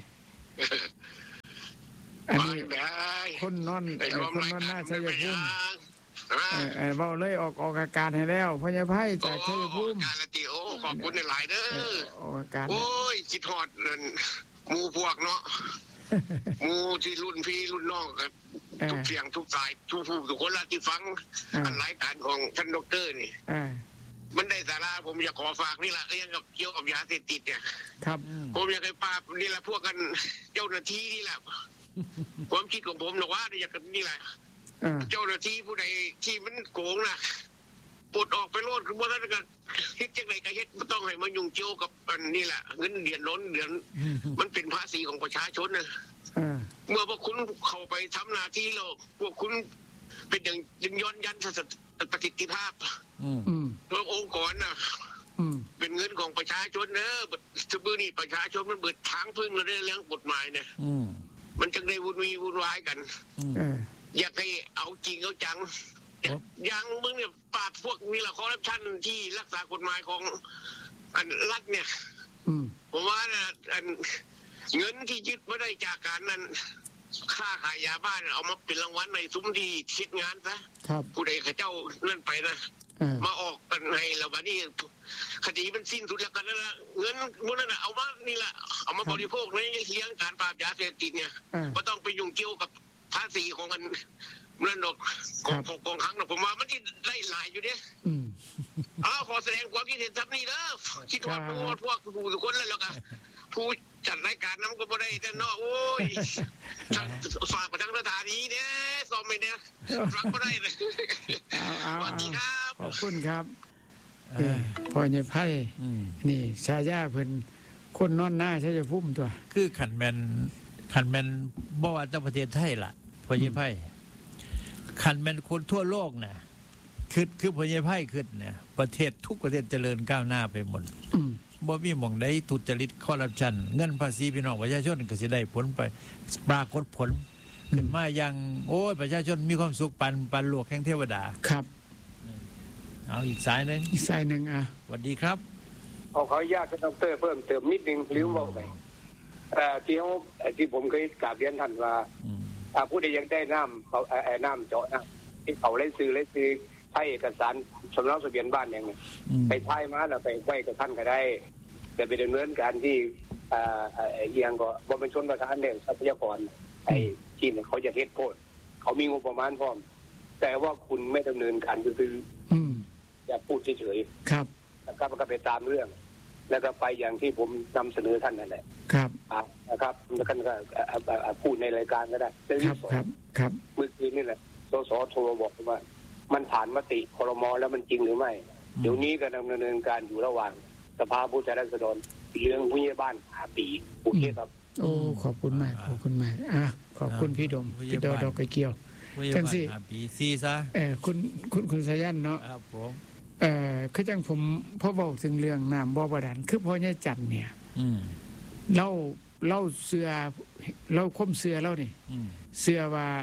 Speaker 2: อันนี้คนนอนคนนอนหน้าชัยภูมิเบาเลยออกออกอาการให้แล้วพญาไพจากชัยภูมิ
Speaker 4: การละติโอขอบคุณในหลายเด้อ
Speaker 2: ออกอาการ
Speaker 4: โอ้ยจิตทอดหมู่พวกเนาะหมู่ที่รุ่นพี่รุ่นน้องกันทุกเสียงทุกสายทุกผู้ทุกคนละที่ฟังอันรายการของท่านดร.นี่มันได้สาระผมอยากขอฝากนี่แหละเรื่องกับเกี่ยวกับยาเสพติดเนี่ย
Speaker 2: ครับ
Speaker 4: ผมอยากให้ป้านี่แหละพวกกันเจ้าหน้าที่นี่แหละความคิดของผมนะว่าอยากนี่แหละเจ้าหน้าที่ผู้ใดที่มันโกงนะปลดออกไปโลดคือว่าท่านก็เฮ็ดจังไรก็เฮ็ดไม่ต้องให้มายุ่งเกี่ยวกับอันนี่แหละเงินเดือนล้นเดือนมันเป็นภาษีของประชาชนนะเมื่อพวกคุณเข้าไปทำหน้าที่แล้วพวกคุณเป็นอย่างยังย้อนยันประสิทธิภาพเพราะองค์กรน่ะเป็นเงินของประชาชนเนอะสมือนี่ประชาชนมันเบิดทางพึ่งเราได้เรื่องกฎหมายเนี่ยมันจึงได้วุ่นวีวุ่นวายกันอยากให้เอาจริงเอาจังยังมึงเนี่ยปราบพวกนี่แหละคอร์รัปชันที่รักษากฎหมายของอันรัฐเนี่ยผมว่านะอันเงินที่ยึดไม่ได้จากการนั้นค่าขายยาบ้านเอามาเป็นรางวัลในซุ้มที่คิดงานซะผู้ใดข้าเจ้าเลื่อนไปนะมาออกกันให้แล้ววันนี้คดีมันสิ้นสุดแล้วกันแล้วเงินพวกนั้นเอามานี่แหละเอามาบริโภคในเลี้ยงการปราบยาเสพติดเนี่ยก็ต้องไปยุ่งเกี่ยวกับภาษีของกันเงินดอกของกองคลังนะผมว่ามันที่ไล่หลายอยู่เนี่ยอ้าวขอแสดงความคิดเห็นทับนี้นะคิดว่าพวกพวกผู้ทุกคนแล้วกันผู้จัดรายการน้ำก็ไม่ได้แต่เนาะโอ้ยฝากไปทางสถานีเนี่ยซอมไปเนี่ยฟังไม่ได้เลยสวัสดีครับ
Speaker 2: ขอบคุณครับพอเนี่ยไพ่นี่ชายาเพิ่นคนนอนหน้าใช่จะพุ่มตัว
Speaker 1: คือขันแมนขันแมนบ่ว่าจะประเทศไทยล่ะพอเนี่ยไพ่ขันแมนคนทั่วโลกเนี่ยคือคือพอเนี่ยไพ่ขึ้นเนี่ยประเทศทุกประเทศเจริญก้าวหน้าไปหมดบ่มีหม่องใดทุจริตคอร์รัปชันเงินภาษีพี่น้องประชาชนก็สิได้ผลไปปรากฏผลขึ้นมาอย่างโอ้ยประชาชนมีความสุขปันปันโลกแห่งเทวดา
Speaker 2: ครับ
Speaker 1: เอาอีกสายนึง
Speaker 2: อีกสายนึงอ่ะ
Speaker 1: สวัสดีครับ
Speaker 3: เอาขออนุญาตท่านดร.เพิ่มเติมนิดนึงหรือว่าไงเอ่อที่เขาที่ผมเคยกราบเรียนท่านว่าอ่าผู้ใดยังได้น้ำเขาเอ่อน้ำเจาะน้ำที่เขาเล่นซื้อเล่นซื้อให้เอกสารสำเนาทะเบียนบ้านอย่างนี้ไปท้ายมาแล้วไปไว้กับท่านก็ได้แต่ไปดำเนินการที่อ่าเอียงก็บำเพ็ญชนประทานเรื่องทรัพยากรไอ้ที่เนี่ยเขาจะเทศโทษเขามีงบประมาณพร้อมแต่ว่าคุณไม่ดำเนินการคืออย่าพูดเฉย
Speaker 2: ๆครับ
Speaker 3: แล้วก็มันก็ไปตามเรื่องแล้วก็ไปอย่างที่ผมนำเสนอท่านนั่นแหละ
Speaker 2: ครับ
Speaker 3: นะครับแล้วก็พูดในรายการก็ได้
Speaker 2: ครับครับครับ
Speaker 3: เมื่อคืนนี่แหละสสโทรบอกว่ามันผ่านมติครม.แล้วมันจริงหรือไม่เดี๋ยวนี้ก็ดำเนินการอยู่ระหว่างสภาผู้แทนราษฎรเรื่องผู้ใหญ่บ้านหาปีโอเคครับ
Speaker 2: โอ้ขอบคุณมากขอบคุณมากอ่ะขอบคุณพี่ดมพี่ดอดอกไก่เกี่ยวจังสิ
Speaker 1: ปีซีซะ
Speaker 2: เออคุณคุณคุณสายันเนาะ
Speaker 1: ครับผม
Speaker 2: เอ่อคือจังผมพอบอกถึงเรื่องน้ำบ่อบาดาลคือพ่อใหญ่จันเนี่ยเล่าเล่าเสือเล่าคมเสือเล่านี่เสือว่า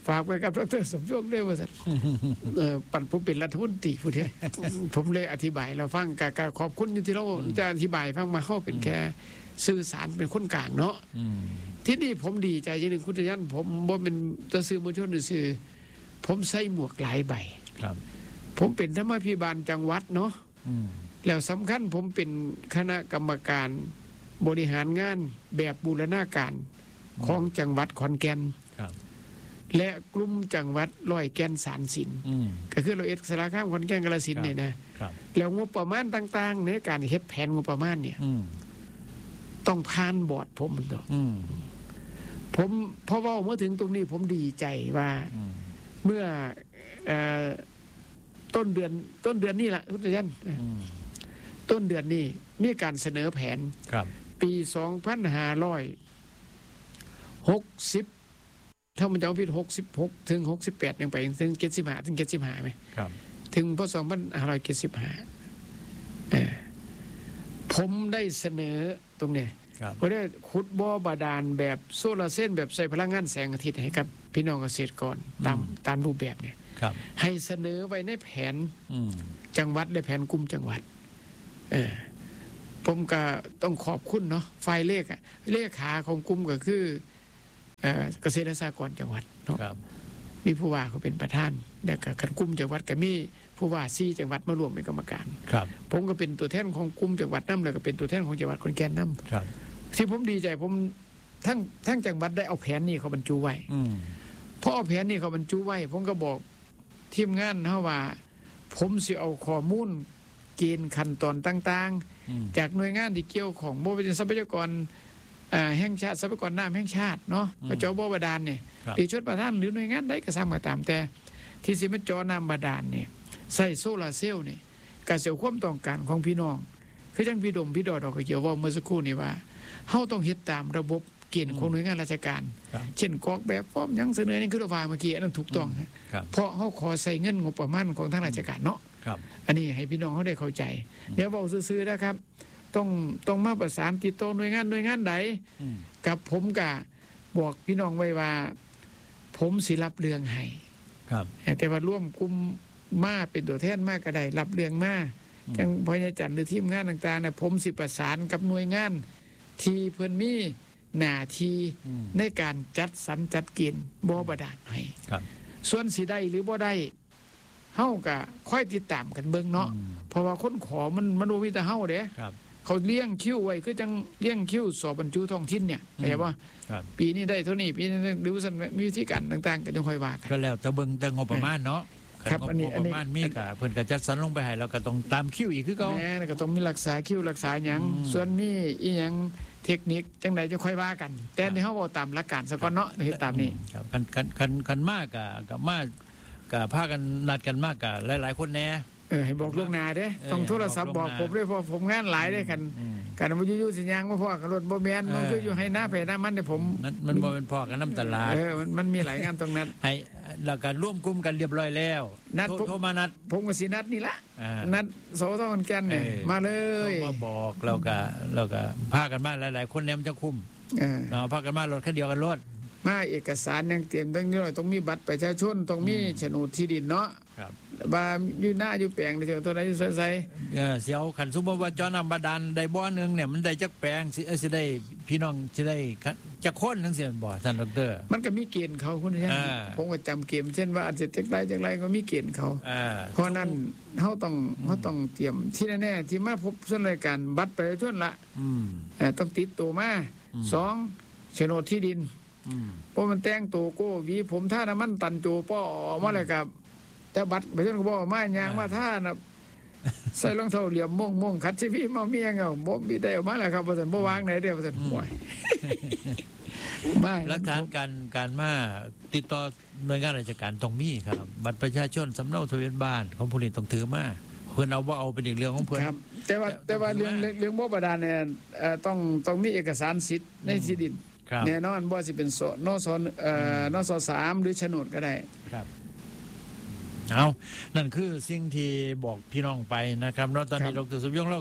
Speaker 2: ฝากไว้กับดรสมยงด้วยว่าสันเออปั่นผมเป็นรัฐมนตรีผู้เดียวผมเลยอธิบายเราฟังกะขอบคุณที่เราจะอธิบายฟังมาเข้าเป็นแค่สื่อสารเป็นคนกลางเนาะที่นี่ผมดีใจอย่างหนึ่งคุณยันผมบ่เป็นตัวสื่อมวลชนหรือสื่อผมใส่หมวกหลายใบ
Speaker 1: ครับ
Speaker 2: ผมเป็นธรรมพิบาลจังหวัดเนาะแล้วสำคัญผมเป็นคณะกรรมการบริหารงานแบบบูรณาการของจังหวัดขอนแก่นและกลุ่มจังหวัดร้อยแก่นสารสินก็คือเราเอ็ดสารคามขอนแก่นกาฬสินธุ์เนี่ยนะแล้วงบประมาณต่างๆในการเฮ็ดแผนงบประมาณเนี่ยต้องผ่านบอร์ดผมมันตัวผมเพราะว่าเมื่อถึงตรงนี้ผมดีใจว่าเมื่อต้นเดือนต้นเดือนนี้แหละทุกท่านต้นเดือนนี้มีการเสนอแผนปีสองพันห้าร้อยหกสิบถ้ามันจะเอาพิษหกสิบหกถึงหกสิบแปดยังไปถึงเจ็ดสิบห้าถึงเจ็ดสิบห้าไหมถึงพศสองพันห้าร้อยเจ็ดสิบห้าผมได้เสนอตรงนี้ผมได้ขุดบ่อบาดาลแบบโซลาร์เซลล์แบบใส่พลังงานแสงอาทิตย์ให้กับพี่น้องเกษตรกรตามตามรูปแบบเนี่ยให้เสนอไว้ในแผนจังหวัดและแผนกลุ่มจังหวัดเออผมก็ต้องขอบคุณเนาะฝ่ายเลขอะเลขาของกลุ่มก็คือเกษตรสหกรณ์จังหวัดเนาะมีผู้ว่าเขาเป็นประธานและก็กลุ่มจังหวัดก็มีผู้ว่าสี่จังหวัดมารวมเป็นกรรมการผมก็เป็นตัวแทนของกลุ่มจังหวัดน้ำแล้วก็เป็นตัวแทนของจังหวัดขอนแก่นน้ำที่ผมดีใจผมทั้งทั้งจังหวัดได้เอาแผนนี้เขาบรรจุไว้เพราะเอาแผนนี้เขาบรรจุไว้ผมก็บอกทีมงานเขาว่าผมสิเอาข้อมูลเกณฑ์ขั้นตอนต่างๆจากหน่วยงานที่เกี่ยวของบ่เป็นทรัพยากรแห่งชาติทรัพยากรน้ำแห่งชาติเนาะกระจอบ่บาดาลเนี่ยปีชดประทานหรือหน่วยงานใดก็สร้างมาตามแต่ที่สิมาจอน้ำบาดาลเนี่ยใส่โซลาร์เซลล์เนี่ยกระเสียวความต้องการของพี่น้องคือจังพี่ดมพี่ดอดอกเกี่ยวว่าเมื่อสักครู่นี่ว่าเฮาต้องเฮ็ดตามระบบเกณฑ์ของหน่วยงานราชการเช่นกอกแบบฟอร์มยังเสนอนี่คือว่าเมื่อกี้อันนั้นถูกต้องเพราะเฮาขอใส่เงินงบประมาณของทางราชการเนาะอันนี้ให้พี่น้องเขาได้เข้าใจเดี๋ยวบอกซื่อๆนะครับต้องต้องมาประสานติดต่อหน่วยงานหน่วยงานใดกับผมกะบอกพี่น้องไว้ว่าผมสิรับเรื่องให้แต่ว่าร่วมกลุ่มมาเป็นตัวแทนมากก็ได้รับเรื่องมาจังพอยจันทร์หรือทีมงานต่างๆนะผมสิประสานกับหน่วยงานที่เพิ่นมีหน้าที่ในการจัดสรรจัดเกณฑ์บ่บาดาลให้ส่วนสิได้หรือบ่ได้เฮาก็ค่อยติดตามกันเบิ่งเนาะเพราะว่าคนขอมันมันบ่มีแต่เฮาเด้เขาเลี้ยงคิวไว้คือจังเลี้ยงคิวสอบบรรจุท้องถิ่นเนี่ยเข้าใจบ่ปีนี้ได้เท่านี้ปีนี้ดูซั่นมีวิธีการต่างๆก็ต้องค่อยว่ากัน
Speaker 1: ก็แล้วแต่เบิ่งแต่งบประมาณเนาะ
Speaker 2: ครับอันนี้
Speaker 1: อันนี้มีก็เพิ่นก็จัดสรรลงไปให้เราก็ต้องตามคิวอีกคือเก่า
Speaker 2: แหมก็ต้องมีรักษาคิวรักษาหยังส่วนมีอีหยังเทคนิคจังไดจะค่อยว่ากันแต่นี่เฮาเว้าตามหลักการซะก่อนเนาะเฮ็ดตามนี้
Speaker 1: ครับคันคันคันคันมากก็ก็มาก็พากันนัดกันมากก็หลายๆคนแน่
Speaker 2: เออให้บอกล่วงหน้าเด้ต้องโทรศัพท์บอกผมด้วยเพราะผมงานหลายได้กันกันบ่อยู่ๆสิย่างบ่พอกับรถบ่แม่นมันคืออยู่ให้หน้าเพหน้ามันเนี่ยผม
Speaker 1: มันบ่เป็นพอกันน้ำตลาด
Speaker 2: เออมันมันมีหลายงานตรงนั้น
Speaker 1: ให้แล้วก็ร่วมกลุ่มกันเรียบร้อยแล้ว
Speaker 2: นัด
Speaker 1: โทรมานัด
Speaker 2: ผมก็สินัดนี่ละนัดสสขอนแก่นเนี่ยมาเลย
Speaker 1: มาบอกแล้วก็แล้วก็พากันมาหลายๆคนเนี่ยมันจะคุ้มเออเนาะพากันมารถคันเดียวกันรถ
Speaker 2: มาเอกสารยังเตรียมต้องนี้ต้องมีบัตรประชาชนต้องมีโฉนดที่ดินเนาะ
Speaker 1: ครับ
Speaker 2: บาอยู่หน้าอยู่แปลงเดี๋ยวตัวไหนใส่
Speaker 1: เออเสียวขันสมมติว่าจอน้ำบาดาลได้บ่อนึงเนี่ยมันได้จักแปลงสิสิได้พี่น้องสิได้จักคนทั้งเสียบ่ท่านดร.
Speaker 2: มันก็มีเกณฑ์เขาคุณท่านผมก็จำเกณฑ์เช่นว่าอาจจะจักไรจักไรก็มีเกณฑ์เขาเพราะนั้นเขาต้องเขาต้องเตรียมที่แน่ๆที่มาพบส่วนรายการบัตรประชาชนละต้องติดตัวมาสองโฉนดที่ดินเพราะมันแต่งตัวโก้วีผมท่าน้ำมันตันโจป้อมาเลยครับแต่บัตรประชาชนก็บอกมายางมาท่านะใส่รองเท้าเหลี่ยมม่วงม่วงคัดชีวิตมาเมียงเอาบ่มีได้ออกมาแล้วครับประสันบ่วางไหนเดียวประสันห่วย
Speaker 1: ไม่หลักฐานการการมาติดต่อหน่วยงานราชการตรงนี้ครับบัตรประชาชนสำเนาทะเบียนบ้านของผู้นี้ต้องถือมาเพื่อนเอาว่าเอาเป็นอีกเรื่องของเพื่อน
Speaker 2: ครับแต่ว่าแต่ว่าเรื่องเรื่องบ่บาดาลเนี่ยต้องต้องมีเอกสารสิทธิ์ในที่ดินแน่นอนบ่สิเป็นสนสเอ่อนสสามหรือโฉนดก็ได้
Speaker 1: ครับเอานั่นคือสิ่งที่บอกพี่น้องไปนะครับเนาะตอนนี้ดร.สมยงเราก็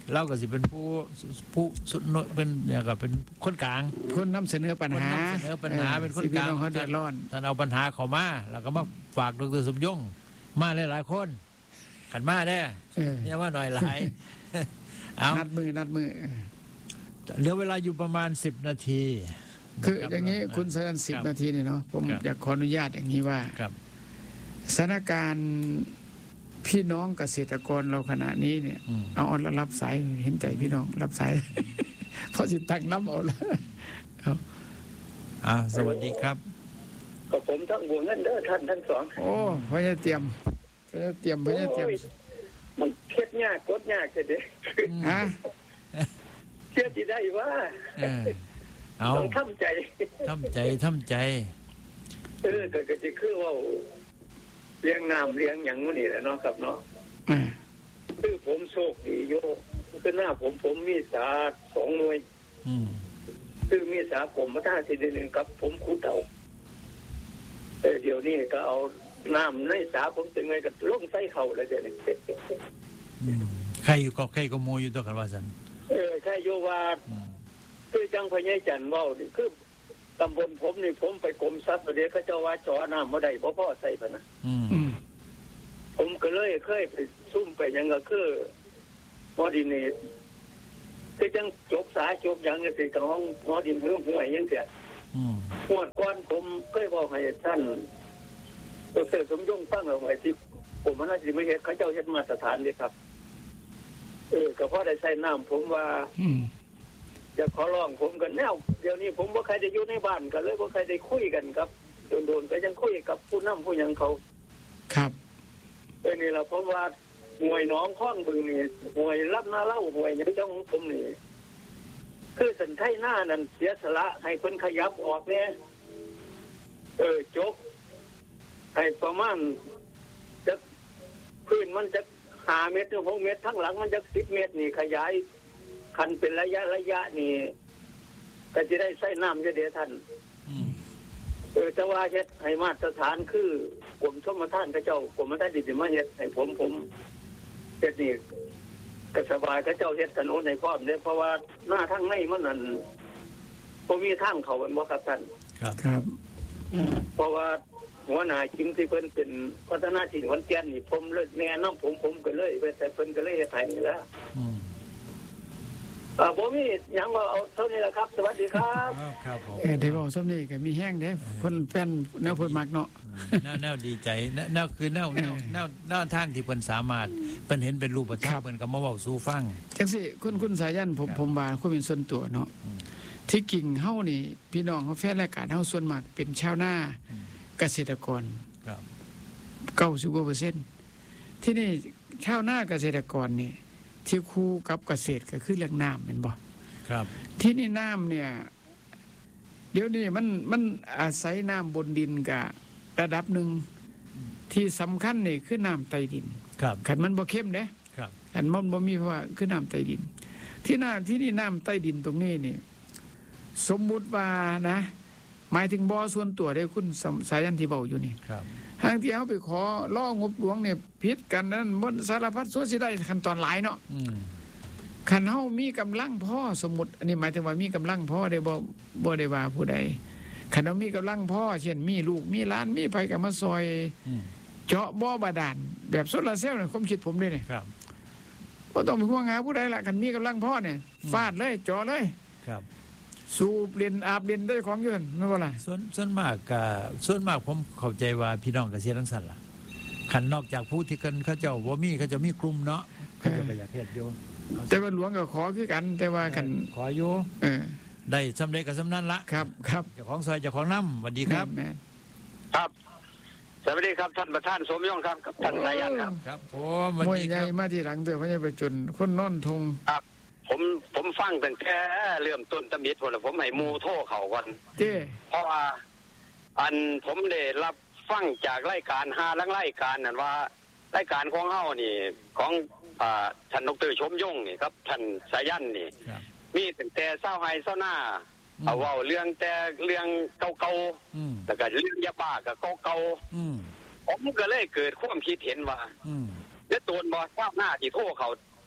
Speaker 1: เราก็สิเป็นผู้ผู้สุดเป็นอย่างกับเป็นคนกลาง
Speaker 2: คนนำเสนอปัญหา
Speaker 1: คนนำเสนอปัญหาเป็นคนกลาง
Speaker 2: สิพี่องเขาเดือดร้อน
Speaker 1: ท่านเอาปัญหาเข้ามาแล้วก็มาฝากดรสมยงมาหลายๆคนขันมาแน่
Speaker 2: เออ
Speaker 1: เนี่ยว่าหน่อยหลาย เอา
Speaker 2: นัดมือนัดมือ
Speaker 1: เหลือเวลาอยู่ประมาณสิบนาที
Speaker 2: คืออย่างนี้คุณสนันสิบนาทีเนี่ยเนาะผม
Speaker 1: ครับ
Speaker 2: อยากขออนุญาตอย่างนี้ว่า
Speaker 1: ครับ
Speaker 2: สถานการณ์พี่น้องเกษตรกรเราขณะนี้เนี่ย
Speaker 1: อืม
Speaker 2: เอาเอาแล้วรับสายเห็นใจพี่น้องรับสาย เพราะสิตั้งน้ำเอาแล้วเอา
Speaker 1: อ่าสวัสดีครับ
Speaker 3: ก็ผมต้องบวกเงินเด้อท่านทั้งสอง
Speaker 2: โอ้พระจะเตรียมพระจะเตรียมพระจะเตรียม
Speaker 3: โอ้ยมันเครียดยากกดยากจะเด้
Speaker 2: ฮะ
Speaker 3: เครียดที่ได้ว่า
Speaker 1: เออเอา
Speaker 3: ต้องทำใจ
Speaker 1: ทำใจทำใจ
Speaker 3: เออแต่ก็จะคือว่าเลี้ยงน้ำเลี้ยงอย่างนี้แหละเนาะครับเนาะ
Speaker 2: อ่า
Speaker 3: คือผมโชคดีโยคือหน้าผมผมมีสาสองหน่วย
Speaker 1: อืม
Speaker 3: คือมีสาผมมาท่าทีเดียวหนึ่งกับผมคูเต่าเออเดี๋ยวนี้ก็เอาน้ำในสาผมเป็นไงก็ลงใส่เข่าเลยเดี๋ยวนี้
Speaker 1: อืมใครอยู่ก็ใครก็โมอยู่ตัวกันว่าสัน
Speaker 3: เออใช่โยว่า
Speaker 1: อืม
Speaker 3: คือจังพญายจันทร์เว่านี่คือตำบลผมนี่ผมไปกรมทรัพย์เดี๋ยวเขาเจ้าว่าจอน้ำมาได้เพราะพ่อใส่พะนะ
Speaker 1: อืม
Speaker 2: อืม
Speaker 3: ผมก็เลยเคยไปซุ่มไปหยังก็คือมอดินนี่คือจังจบสายจบหยังก็สิกับห้องมอดินเพิ่มห่วยยังเสีย
Speaker 1: อืม
Speaker 3: หวดก้อนผมเคยบอกให้ท่านดรสมยงฟังเอาไว้ที่ผมว่าน่าจะไม่เห็นเขาเจ้าเฮ็ดมาตรฐานเลยครับ เออก็เพราะได้ใส่น้ำผมว่า
Speaker 2: อืม
Speaker 3: จะขอร้องผมกันแนวเดี๋ยวนี้ผมว่าใครได้อยู่ในบ้านกันเลยว่าใครได้คุยกันครับโดนๆก็ยังคุยกับผู้นำผู้หยังเขา
Speaker 2: ครับ
Speaker 3: เออนี่แหละเพราะว่าหน่วยหน้องข้องบึงนี่หน่วยรับหน้าเล่าหน่วยยังเจ้าของผมนี่คือสันไทหน้านั่นเสียสละให้คนขยับออกเนี่ยเออจกให้ประมาณจะพื้นมันจะห้าเมตรถึงหกเมตรทั้งหลังมันจะสิบเมตรนี่ขยายคันเป็นระยะระยะนี่ก็จะได้ใส่น้ำจะเดียวท่าน
Speaker 1: อืม
Speaker 3: เออแต่ว่าเฮ็ดให้มาตรฐานคือกรมชลประทานพระเจ้ากรมประทานดิบมาเฮ็ดให้ผมผมเฮ็ดนี่ก็สบายพระเจ้าเฮ็ดถนนในพร้อมเนี่ยเพราะว่าหน้าทางในมันนั่นบ่มีทางเขาเป็นบ่ครับท่าน
Speaker 1: ครับ
Speaker 2: ครับ
Speaker 3: เพราะว่าหัวหน้าจริงที่เพิ่นเป็นพัฒนาถิ่นขอนแก่นนี่ผมเลยแนะนำผมผมก็เลยไปแต่เพิ่นก็เลยเฮ็ดให้นี่แหละ
Speaker 1: อืม
Speaker 3: อ่าบ่มีหยังว่าเอาเท่านี้แหละครับ สวัสดีครับ
Speaker 1: ครับครับผม
Speaker 2: เออได้บอกสมนี่ก็มีแห้งเด้คนแฟนแนวเพิ่นมักเนาะ
Speaker 1: แนวแนวดีใจแนวแนวคือแนวแนวแนวแนวทางที่เพิ่นสามารถเพิ่นเห็นเป็นรูปธรรมเพิ่นก็มาเว้าสู่ฟัง
Speaker 2: จังสิคุณคุณสายันผม
Speaker 1: ครับ
Speaker 2: ผมว่าคุณเป็นส่วนตัวเนาะ
Speaker 1: อืม
Speaker 2: ที่กิ่งเฮานี่ พี่น้องเขาแฟนรายการเฮาส่วนมากเป็นชาวนา
Speaker 1: อืม
Speaker 2: เกษตรกร
Speaker 1: ครับ
Speaker 2: เก้าสิบกว่าเปอร์เซ็นต์ที่นี่ชาวนาเกษตรกรนี่ที่คู่กับเกษตรก็คือเรื่องน้ำเป็นบ่
Speaker 1: ครับ
Speaker 2: ที่นี่น้ำเนี่ย เดี๋ยวนี้มันมันอาศัยน้ำบนดินกับระดับหนึ่งที่สำคัญนี่คือน้ำใต้ดิน
Speaker 1: ครับ
Speaker 2: ขันมันบ่เข้มเด้
Speaker 1: ครับ
Speaker 2: ขันมันบ่มีเพราะว่าคือน้ำใต้ดิน ที่น้ำที่นี่น้ำใต้ดินตรงนี้นี่ สมมุติว่านะ หมายถึงบ่อส่วนตัวได้คุณสสายันที่เบาอยู่นี่
Speaker 1: ครับ
Speaker 2: ทางที่เขาไปขอล่องบหลวงเนี่ยพิษกันนั้นบนสารพัดส่วนสิได้ขั้นตอนหลายเนาะ
Speaker 1: อืม
Speaker 2: ขันเฮามีกำลังพ่อสมมุติอันนี้หมายถึงว่ามีกำลังพ่อได้บ่บ่ได้ว่าผู้ใดขันเฮามีกำลังพ่อเช่นมีลูกมีหลานมีไผก็มาซอย
Speaker 1: อืม
Speaker 2: เจาะบ่อบาดาลแบบโซลาร์เซลล์เนี่ยความคิดผมเลยเนี่ย
Speaker 1: ครับ
Speaker 2: บ่ต้องไปห่วงหาผู้ใดล่ะคันมีกำลังพ่อเนี่ยฟาดเลยเจาะเลย
Speaker 1: ครับ
Speaker 2: สูบเรียนอาบเรียนได้ของอยู่นั่นไม่ว่าล่ะ
Speaker 1: ส่วนส่วนมากก็ส่วนมากผมเข้าใจว่าพี่น้องเกษตรทั้งสันล่ะขันนอกจากผู้ที่กันเขาเจ้าบ่มีเขาจะมีกลุ่มเนาะเขาจะไปอยากเฮ็ดอยู่
Speaker 2: แต่ว่าหลวงก็ขอคือกัน แต่ว่าคัน
Speaker 1: ขออยู่
Speaker 2: เออ
Speaker 1: ได้สำเร็จกับสำนั้นละ
Speaker 2: ครับครับ
Speaker 1: เจ้าของซอยเจ้าของน้ำสวัสดีครับ
Speaker 2: แม่น
Speaker 3: ครับ สวัสดีครับท่านประธานสมยงครับกับท่านสายันครับ
Speaker 1: ครับผมสวัส
Speaker 2: มวย
Speaker 1: ดี
Speaker 2: ให
Speaker 1: ค
Speaker 2: ญ่
Speaker 1: รับ
Speaker 2: มาที่หลังเถอะพระยาไปจนคนนอนทง
Speaker 3: ผมผมฟังตั้งแต่เริ่มต้นตะมิดพุ่นล่ะผมให้หมู่โทรเข้าก่อน
Speaker 2: เจ้
Speaker 3: เพราะว่าอันผมได้รับฟังจากรายการหาลังรายการนั่นว่ารายการของเฮานี่ ของอ่าท่านดรชมยงนี่ครับท่านสายันนี่
Speaker 1: ครับ
Speaker 3: มีตั้งแต่เศร้าไห้เศร้าหน้า
Speaker 1: อืม
Speaker 3: เอาเว้าเรื่องแต่เรื่องเก่า
Speaker 1: อืม
Speaker 3: ๆแล้วก็เรื่องยาบ้าก็เก่า
Speaker 1: อืม
Speaker 3: ๆผมก็เลยเกิดความคิดเห็นว่า
Speaker 1: อืม
Speaker 3: แล้วตัวบ่ทราบหน้าที่โทรเขา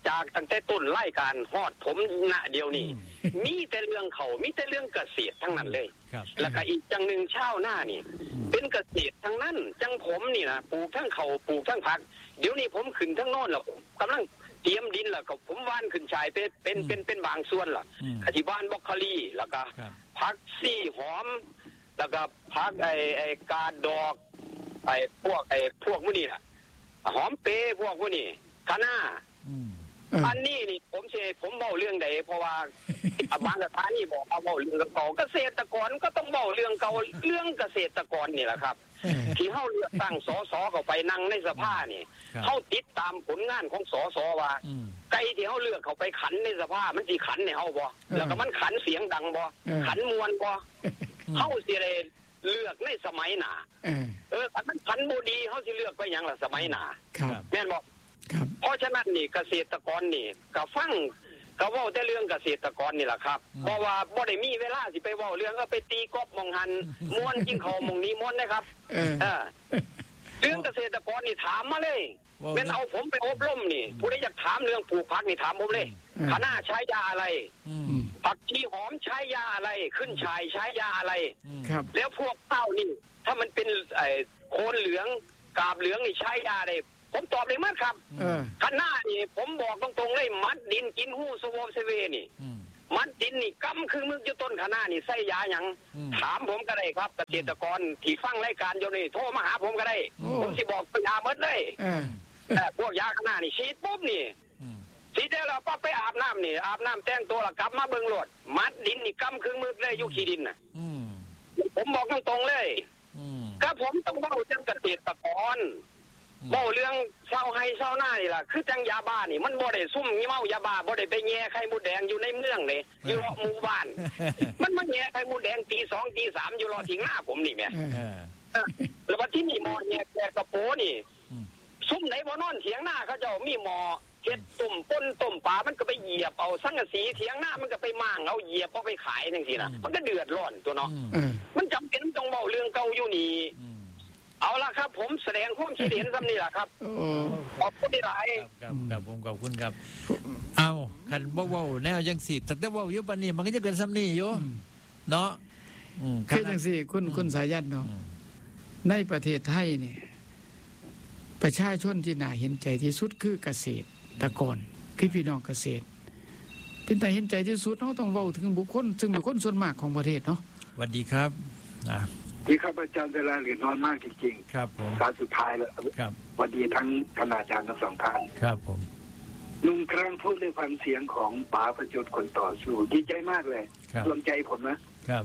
Speaker 3: จากตั้งแต่ต้นไล่การฮอดผมณเดียวนี้มีแต่เรื่องเขามีแต่เรื่องเกษตรทั้งนั้นเลย
Speaker 1: ครับ
Speaker 3: แล้วก็อีกจังหนึ่งชาวหน้านี่เป็นเกษตรทั้งนั้นจังผมนี่นะปลูกทั้งเขาปลูกทั้งผักเดี๋ยวนี้ผมขึ้นทั้งโน่นแล้วกำลังเตรียมดินแล้วก็ผมว่านขึ้นชายเป็นเป็นเป็นเป็นบางส่วนล่ะอธิบานบรอกโคลีแล้วก็ผักซี่หอมแล้วก็ผักไอ้ไอ้กาดดอกไอ้พวกไอ้พวกมื้อนี้น่ะหอมเปรย์พวกมื้อนี้คะน้าอันนี้นี่ผมเชผมเบาเรื่องใดเพราะว่า บางสถานีบอกเอาเบาเรื่องเก่าเกษตรกรก็ต้องเบาเรื่องเก่าเรื่องเกษตรกรนี่แหละครับ ที่เฮาเลือกตั้งสสเข้าไปนั่งในสภานี่เฮาติดตามผลงานของสสว่าไก่ที่เฮาเลือกเข้าไปขันในสภามันสิขันให้เฮาบ่แล้วก็มันขันเสียงดังบ่ขันมวนบ่เฮาสิได้เลือกในสมัยหน้าเออมันขันบ่ดีเฮาสิเลือกไปหยังล่ะสมัยหน้าแม่นบ่เพราะฉะนั้นนี่เกษตรกรนี่ก็ฟังก็เว้าแต่เรื่องเกษตรกรนี่แหละครับเพราะว่าบ่ได้มีเวลาสิไปเว้าเรื่องก็ไปตีกบมองหันม้วนกินข้าวมองนี้ม้วนนะครับเออเรื่องเกษตรกรนี่ถามมาเลยเป็นเอาผมไปอบรมนี่ผู้ใดอยากถามเรื่องปลูกผักนี่ถามผมเลยคะน้าใช้ยาอะไรผักชีหอมใช้ยาอะไรขึ้นชายใช้ยาอะไรแล้วพวกเต้านี่ถ้ามันเป็นไอ้โคนเหลืองกาบเหลืองนี่ใช้ยาอะไรผมตอบเลยมั้งครับคะน้านี่ผมบอกตรงๆเลยมัดดินกินหู้สวอมเซเวนี่มัดดินนี่กำคือมึงอยู่ต้นคะน้านี่ใส่ยาหยังถามผมก็ได้ครับเกษตรกรที่ฟังรายการอยู่นี่โทรมาหาผมก็ได้ผมสิบอกยาหมดเลยแต่พวกยาคะน้านี่ฉีดปุ๊บนี่ฉีดได้แล้วปั๊บไปอาบน้ำนี่อาบน้ำแต่งตัวแล้วกลับมาเบิ่งโลดมัดดินนี่กำคือมึงเลยอยู่ขี้ดินน่ะผมบอกตรงๆเลยก็ผมต้องเล่าเรื่องเกษตรกรเล่าเรื่องเช่าให้เช่าหน้านี่ล่ะคือจังยาบ้านี่มันบ่ได้ซุ่มงี้เมายาบ้าบ่ได้ไปแย่ไข่มดแดงอยู่ในเมืองเลยอยู่รอบหมู่บ้านมันมาแย่ไข่มดแดงตีสองตีสามอยู่รอทิ้งหน้าผมนี่แม่แล้วว่าที่นี่หมอแย่แกกระโปนี่ซุ่มไหนบ่นอนเถียงหน้าเขาเจ้ามีหมอเฮ็ดตุ่มป้นตุ่มปลามันก็ไปเหยียบเอาสังกะสีเถียงหน้ามันก็ไปมั่างเอาเหยียบเอาไปขายจังซี่น่ะมันก็เดือดร้อนตัวเนาะมันจำเป็นต้องเว้าเรื่องเก่าอยู่นี่เอาละครับผมแสดงความคิดเห็นซ้ำนี่แหละครับขอบคุณที่หลาย
Speaker 1: ครับครับผมขอบคุณครับเอาคันบ่เว้าแนวจังซี่แต่แต่เว้าอยู่ปานนี้มันก็จะเกินซ้ำนี่อยู่เนาะอืม
Speaker 2: คือจังซี่คุณคุณสายันเนาะในประเทศไทยเนี่ยประชาชนที่น่าเห็นใจที่สุดคือเกษตรกรคือพี่น้องเกษตรเป็นแต่เห็นใจที่สุดเฮาต้องเว้าถึงบุคคลซึ่งเป็นคนส่วนมากของประเทศเนาะ
Speaker 1: สวัสดีครับอ่า
Speaker 5: ที่ครับอาจารย์เวลาเหลือน้อยมากจริง
Speaker 1: ๆครับผม
Speaker 5: สายสุดท้ายแล้ว
Speaker 1: ครับ
Speaker 5: วันดีทั้งคณาจารย์ทั้งสองท่าน
Speaker 1: ครับผม
Speaker 5: ลุงครั้งพูดด้วยความเสียงของป๋าประจุคนต่อสู้ดีใจมากเลยรวมใจผมนะครับ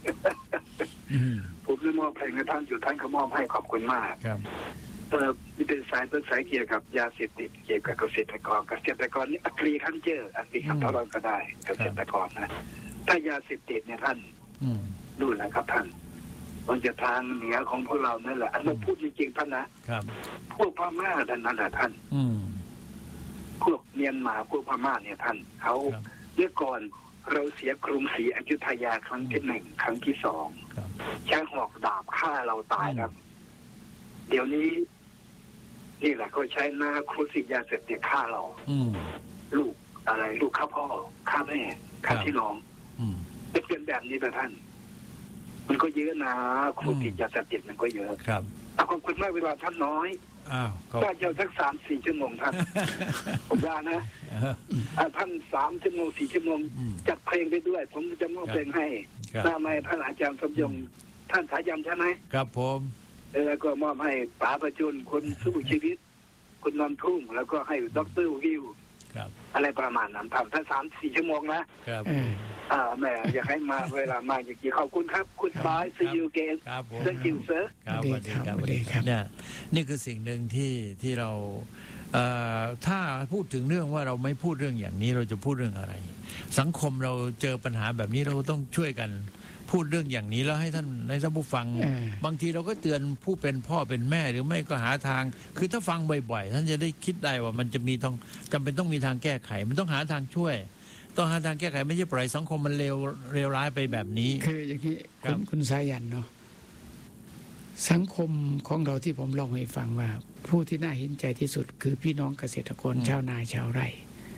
Speaker 5: ผมได้มอบเพลงให้ท่านอยู่ท่านก็มอบให้ขอบคุณมาก
Speaker 1: ครับ
Speaker 5: เออนี่เป็นสายเป็นสายเกี่ยวกับยาเสพติดเกี่ยวกับเกษตรกรเกษตรกรนี่อักรีคันเจออักรีคันทรก็ได้เกษตรกรนะถ้ายาเสพติดเนี่ยท่านดูนะครับท่านมันจะทางเหนือของพวกเรานั่นแหละอันนั้นพูดจริงๆท่านนะครับพวกพม่าท่านนั่นแหละท่านพวกเมียนมาพวกพม่าเนี่ยท่านเขาเมื่อก่อนเราเสียกรุงศรีอยุธยาครั้งที่หนึ่งครั้งที่สองใช้หอกดาบฆ่าเราตายครับเดี๋ยวนี้นี่แหละเขาใช้หน้าครุศิยาเสพติดฆ่าเราลูกอะไรลูกฆ่าพ่อฆ่าแม่ฆ่าพี่น้องเป็นแบบนี้แต่ท่านมันก็เยอะนะครูติดยาเสพติดมันก็เยอะ
Speaker 1: ครับ
Speaker 5: ขอบคุณมากเวลาท่านน้อย
Speaker 1: อ้าว
Speaker 5: ถ้าจะสักสามสี่ชั่วโมงท่านผมว่านะท่านสามชั่วโมงสี่ชั่วโมงจัดเพลงไปด้วยผมจะมอบเพลงให้หน้าไม้ท่านอาจารย์สมยงท่านสายันใช่ไหม
Speaker 1: ครับผม
Speaker 5: แล้วก็มอบให้ป๋าประจุนคนสู้ชีวิตคุณนนท์ทุ่งแล้วก็ให้ด็อกเตอร์วิวอะไรประมาณนั้นทำท่านสามสี่ชั่วโมงนะครับอ่าแม่อยากให้มาเวลามาอย่างกี่ขอบคุณครับคุณบายซีอูเกนเซนกิวเซอร์
Speaker 1: ครับสวัสดีครับสวัสดีครับเนี่ยนี่คือสิ่งหนึ่งที่ที่เราเอ่อถ้าพูดถึงเรื่องว่าเราไม่พูดเรื่องอย่างนี้เราจะพูดเรื่องอะไรสังคมเราเจอปัญหาแบบนี้เราต้องช่วยกันพูดเรื่องอย่างนี้แล้วให้ท่านในท่านผู้ฟังบางทีเราก็เตือนผู้เป็นพ่อเป็นแม่หรือไม่ก็หาทางคือถ้าฟังบ่อยๆท่านจะได้คิดได้ว่ามันจะมีต้องจำเป็นต้องมีทางแก้ไขมันต้องหาทางช่วยต้องหาทางแก้ไขไม่ใช่ปล่อยสังคมมันเลวเลวร้ายไปแบบนี้
Speaker 2: คืออย่างนี้คุณคุณสายันเนาะสังคมของเราที่ผมเล่าให้ฟังว่าผู้ที่น่าเห็นใจที่สุดคือพี่น้องเกษตรกรชาวนาชาวไร่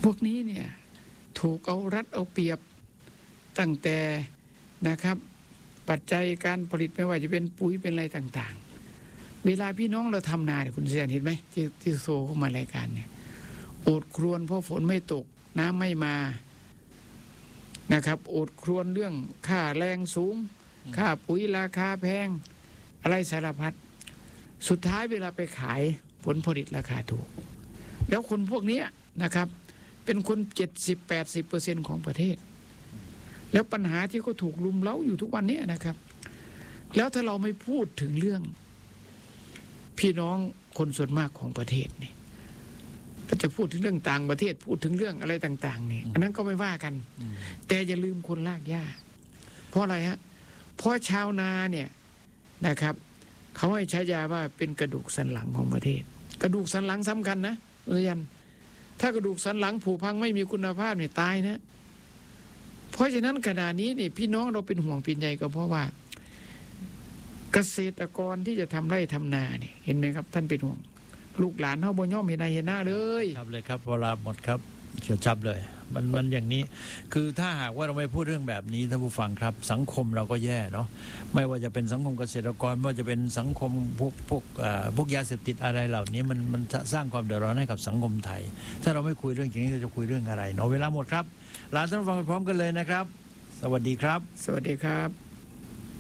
Speaker 2: วกนี้เนี่ยถูกเอารัดเอาเปรียบตั้งแต่นะครับ ปัจจัยการผลิตไม่ว่าจะเป็นปุ๋ยเป็นอะไรต่างๆเวลาพี่น้องเราทำนาเนี่ยคุณเสียนเห็นไหมที่ที่โซเข้ามารายการเนี่ยโอดครวญเพราะฝนไม่ตกน้ำไม่มานะครับโอดครวญเรื่องค่าแรงสูงค่าปุ๋ยราคาแพงอะไรสารพัดสุดท้ายเวลาไปขายผลผลิตราคาถูกแล้วคนพวกนี้นะครับเป็นคนเจ็ดสิบแปดสิบเปอร์เซ็นต์ของประเทศแล้วปัญหาที่เขาถูกลุมเล้าอยู่ทุกวันนี้นะครับ แล้วถ้าเราไม่พูดถึงเรื่องพี่น้องคนส่วนมากของประเทศนี่ก็จะพูดถึงเรื่องต่างประเทศพูดถึงเรื่องอะไรต่างๆนี่อันนั้นก็ไม่ว่ากันแต่อย่าลืมคนลากหญ้าเพราะอะไรฮะเพราะชาวนาเนี่ยนะครับเขาให้ใช้ยาว่าเป็นกระดูกสันหลังของประเทศกระดูกสันหลังสำคัญนะเรียนถ้ากระดูกสันหลังผุพังไม่มีคุณภาพเนี่ยตายนะเพราะฉะนั้นขณะนี้นี่พี่น้องเราเป็นห่วงเป็นใยก็เพราะว่าเกษตรกรที่จะทำไร่ทำนาเนี่ยเห็นไหมครับท่านเป็นห่วงลูกหลานเขาบ่ย่อมเห็นหน้าเห็นหน้าเลย
Speaker 1: ครับเลยครับเวลาหมดครับเฉียวชับเลยมันมันอย่างนี้คือถ้าหากว่าเราไม่พูดเรื่องแบบนี้ท่านผู้ฟังครับสังคมเราก็แย่เนาะไม่ว่าจะเป็นสังคมเกษตรกรไม่ว่าจะเป็นสังคมพวกพวกพวกยาเสพติดอะไรเหล่านี้มันมันสร้างความเดือดร้อนให้กับสังคมไทยถ้าเราไม่คุยเรื่องอย่างนี้เราจะคุยเรื่องอะไรเนาะเวลาหมดครับลาท่านผู้ฟังไปพร้อมกันเลยนะครับสวัสดีครับ
Speaker 2: สวัสดีครับ